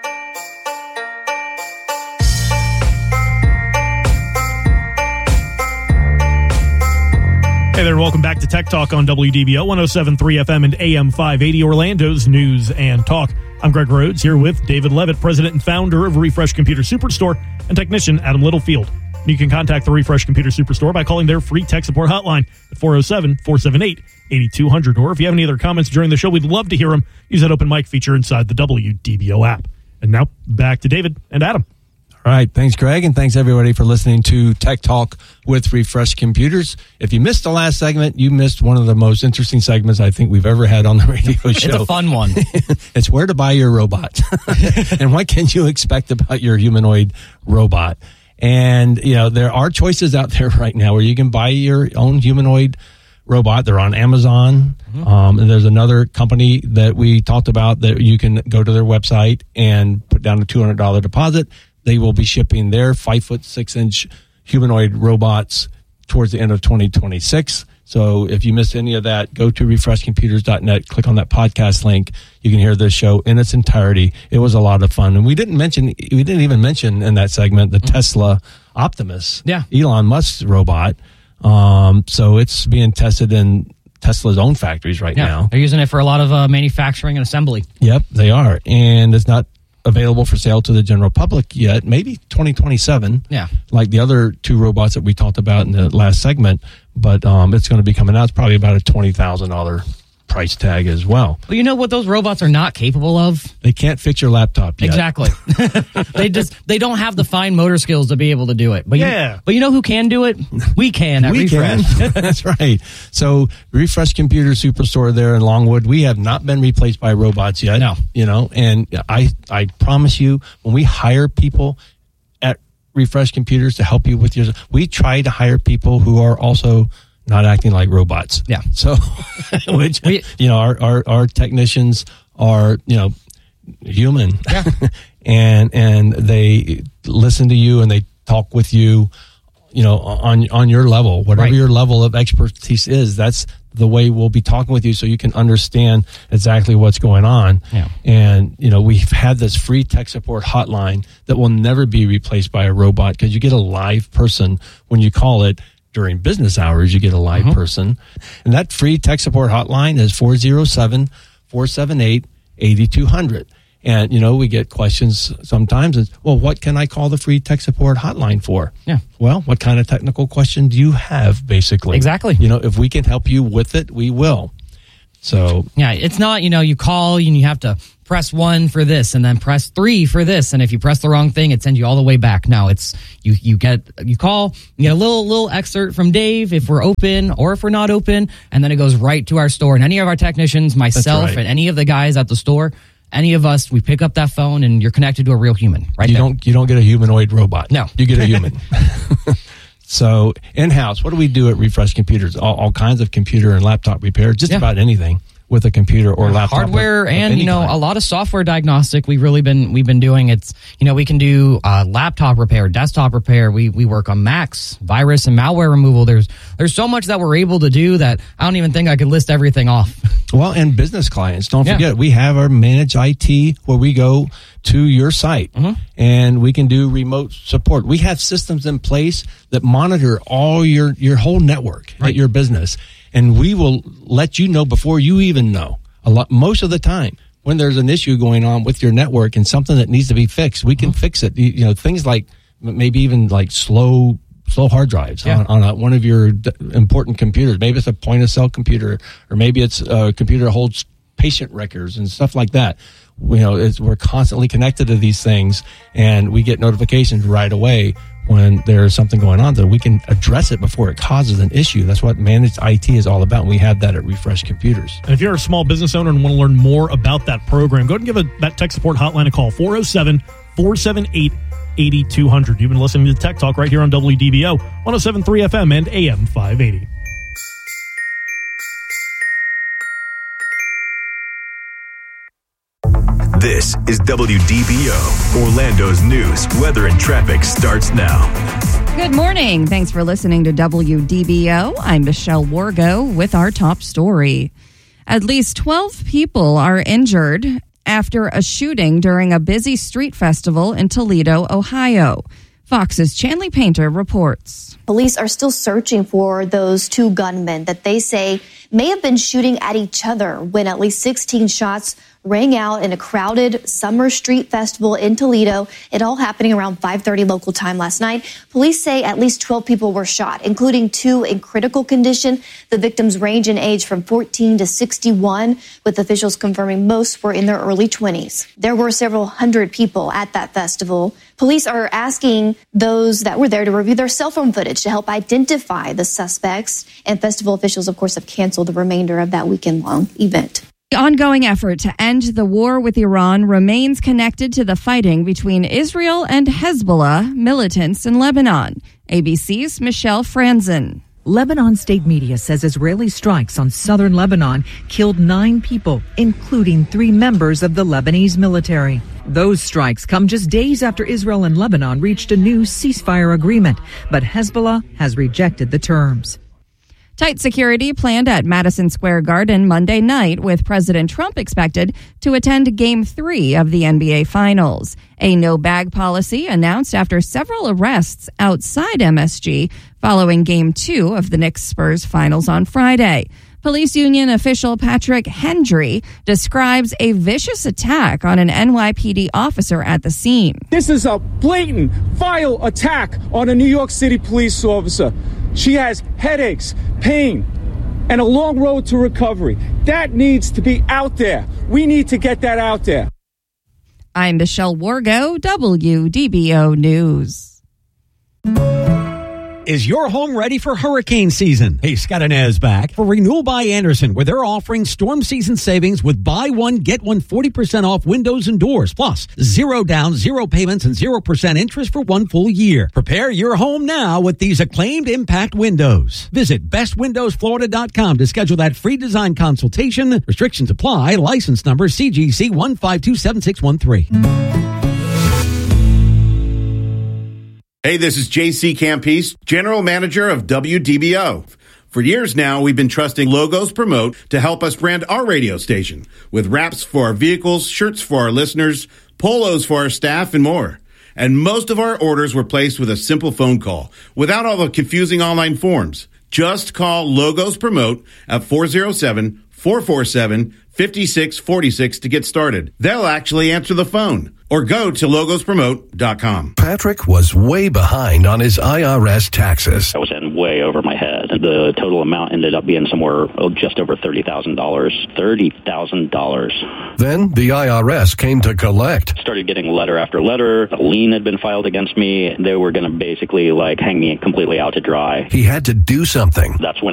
Speaker 22: Hey there, welcome back to Tech Talk on WDBO 107.3 FM and AM 580, Orlando's news and talk. I'm Greg Rhodes here with David Levitt, president and founder of Refresh Computer Superstore, and technician Adam Littlefield. And you can contact the Refresh Computer Superstore by calling their free tech support hotline at 407-478-8200. Or if you have any other comments during the show, we'd love to hear them. Use that open mic feature inside the WDBO app. And now, back to David and Adam.
Speaker 23: All right. Thanks, Greg. And thanks, everybody, for listening to Tech Talk with Refresh Computers. If you missed the last segment, you missed one of the most interesting segments I think we've ever had on the radio show.
Speaker 24: It's a fun one.
Speaker 23: It's where to buy your robot and what can you expect about your humanoid robot. And, you know, there are choices out there right now where you can buy your own humanoid robot. They're on Amazon. And there's another company that we talked about that you can go to their website and put down a $200 deposit. They will be shipping their 5'6" humanoid robots towards the end of 2026. So if you missed any of that, go to refreshcomputers.net, click on that podcast link. You can hear this show in its entirety. It was a lot of fun. And we didn't even mention in that segment the Tesla Optimus.
Speaker 24: Yeah.
Speaker 23: Elon Musk's robot. So it's being tested in Tesla's own factories right now.
Speaker 24: They're using it for a lot of manufacturing and assembly.
Speaker 23: Yep, they are. And it's not available for sale to the general public yet, maybe 2027.
Speaker 24: Yeah.
Speaker 23: Like the other two robots that we talked about in the last segment, but it's going to be coming out. It's probably about a $20,000 price tag as well.
Speaker 24: Well, you know what those robots are not capable of?
Speaker 23: They can't fix your laptop yet.
Speaker 24: Exactly. they don't have the fine motor skills to be able to do it. But you know who can do it? We can at Refresh.
Speaker 23: That's right. So Refresh Computer Superstore there in Longwood, we have not been replaced by robots yet.
Speaker 24: No.
Speaker 23: You know, and I promise you, when we hire people at Refresh Computers to help you with we try to hire people who are also not acting like robots.
Speaker 24: Yeah.
Speaker 23: So, which, you know, our technicians are, you know, human. Yeah. and they listen to you and they talk with you, on your level, whatever your level of expertise is, that's the way we'll be talking with you so you can understand exactly what's going on.
Speaker 24: Yeah.
Speaker 23: And, we've had this free tech support hotline that will never be replaced by a robot because you get a live person when you call it. During business hours, you get a live person. And that free tech support hotline is 407-478-8200. And, we get questions sometimes. It's, well, what can I call the free tech support hotline for?
Speaker 24: Yeah.
Speaker 23: Well, what kind of technical question do you have, basically?
Speaker 24: Exactly.
Speaker 23: If we can help you with it, we will. So.
Speaker 24: Yeah, it's not, you call and you have to press 1 for this and then press 3 for this. And if you press the wrong thing, it sends you all the way back. No, it's, you call, you get a little excerpt from Dave if we're open or if we're not open. And then it goes right to our store. And any of our technicians, myself and any of the guys at the store, any of us, we pick up that phone and you're connected to a real human, right?
Speaker 23: You don't get a humanoid robot.
Speaker 24: No.
Speaker 23: You get a human. So in-house, what do we do at Refresh Computers? All kinds of computer and laptop repairs, just about anything with a computer or laptop.
Speaker 24: Hardware and, a lot of software diagnostic we've been doing. It's, we can do laptop repair, desktop repair. We work on Macs, virus and malware removal. There's so much that we're able to do that I don't even think I could list everything off.
Speaker 23: Well, and business clients, don't forget, we have our managed IT where we go to your site and we can do remote support. We have systems in place that monitor all your whole network at your business. And we will let you know before you even know. Most of the time, when there's an issue going on with your network and something that needs to be fixed, we can fix it. Things like maybe even like slow hard drives on one of your important computers. Maybe it's a point of sale computer, or maybe it's a computer that holds patient records and stuff like that. We're constantly connected to these things, and we get notifications right away when there's something going on, that we can address it before it causes an issue. That's what managed IT is all about. And we have that at Refresh Computers.
Speaker 22: And if you're a small business owner and want to learn more about that program, go ahead and give that tech support hotline a call, 407-478-8200. You've been listening to Tech Talk right here on WDBO, 107.3 FM and AM 580.
Speaker 6: This is WDBO. Orlando's news, weather, and traffic starts now.
Speaker 1: Good morning. Thanks for listening to WDBO. I'm Michelle Wargo with our top story. At least 12 people are injured after a shooting during a busy street festival in Toledo, Ohio. Fox's Chanley Painter reports.
Speaker 14: Police are still searching for those two gunmen that they say may have been shooting at each other when at least 16 shots rang out in a crowded summer street festival in Toledo. It all happening around 5:30 local time last night. Police say at least 12 people were shot, including 2 in critical condition. The victims range in age from 14 to 61, with officials confirming most were in their early 20s. There were several hundred people at that festival. Police are asking those that were there to review their cell phone footage to help identify the suspects. And festival officials, of course, have canceled the remainder of that weekend-long event.
Speaker 1: The ongoing effort to end the war with Iran remains connected to the fighting between Israel and Hezbollah militants in Lebanon. ABC's Michelle Franzen.
Speaker 15: Lebanon state media says Israeli strikes on southern Lebanon killed 9 people, including 3 members of the Lebanese military. Those strikes come just days after Israel and Lebanon reached a new ceasefire agreement, but Hezbollah has rejected the terms.
Speaker 1: Tight security planned at Madison Square Garden Monday night, with President Trump expected to attend Game 3 of the NBA Finals. A no-bag policy announced after several arrests outside MSG following Game 2 of the Knicks-Spurs Finals on Friday. Police union official Patrick Hendry describes a vicious attack on an NYPD officer at the scene.
Speaker 16: This is a blatant, vile attack on a New York City police officer. She has headaches, pain, and a long road to recovery. That needs to be out there. We need to get that out there.
Speaker 1: I'm Michelle Wargo, WDBO News.
Speaker 12: Is your home ready for hurricane season? Hey, Scott Inez back for Renewal by Andersen, where they're offering storm season savings with buy one, get one 40% off windows and doors. Plus, 0 down, 0 payments, and 0% interest for 1 full year. Prepare your home now with these acclaimed impact windows. Visit bestwindowsflorida.com to schedule that free design consultation. Restrictions apply. License number CGC 1527613.
Speaker 2: Hey, this is JC Campese, General Manager of WDBO. For years now, we've been trusting Logos Promote to help us brand our radio station with wraps for our vehicles, shirts for our listeners, polos for our staff, and more. And most of our orders were placed with a simple phone call without all the confusing online forms. Just call Logos Promote at 407-447-5646 to get started. They'll actually answer the phone. Or go to logospromote.com.
Speaker 17: Patrick was way behind on his IRS taxes.
Speaker 18: I was in way over my head. The total amount ended up being somewhere just over $30,000. $30,000.
Speaker 17: Then the IRS came to collect.
Speaker 18: Started getting letter after letter. A lien had been filed against me. They were going to basically hang me completely out to dry.
Speaker 17: He had to do something.
Speaker 18: That's when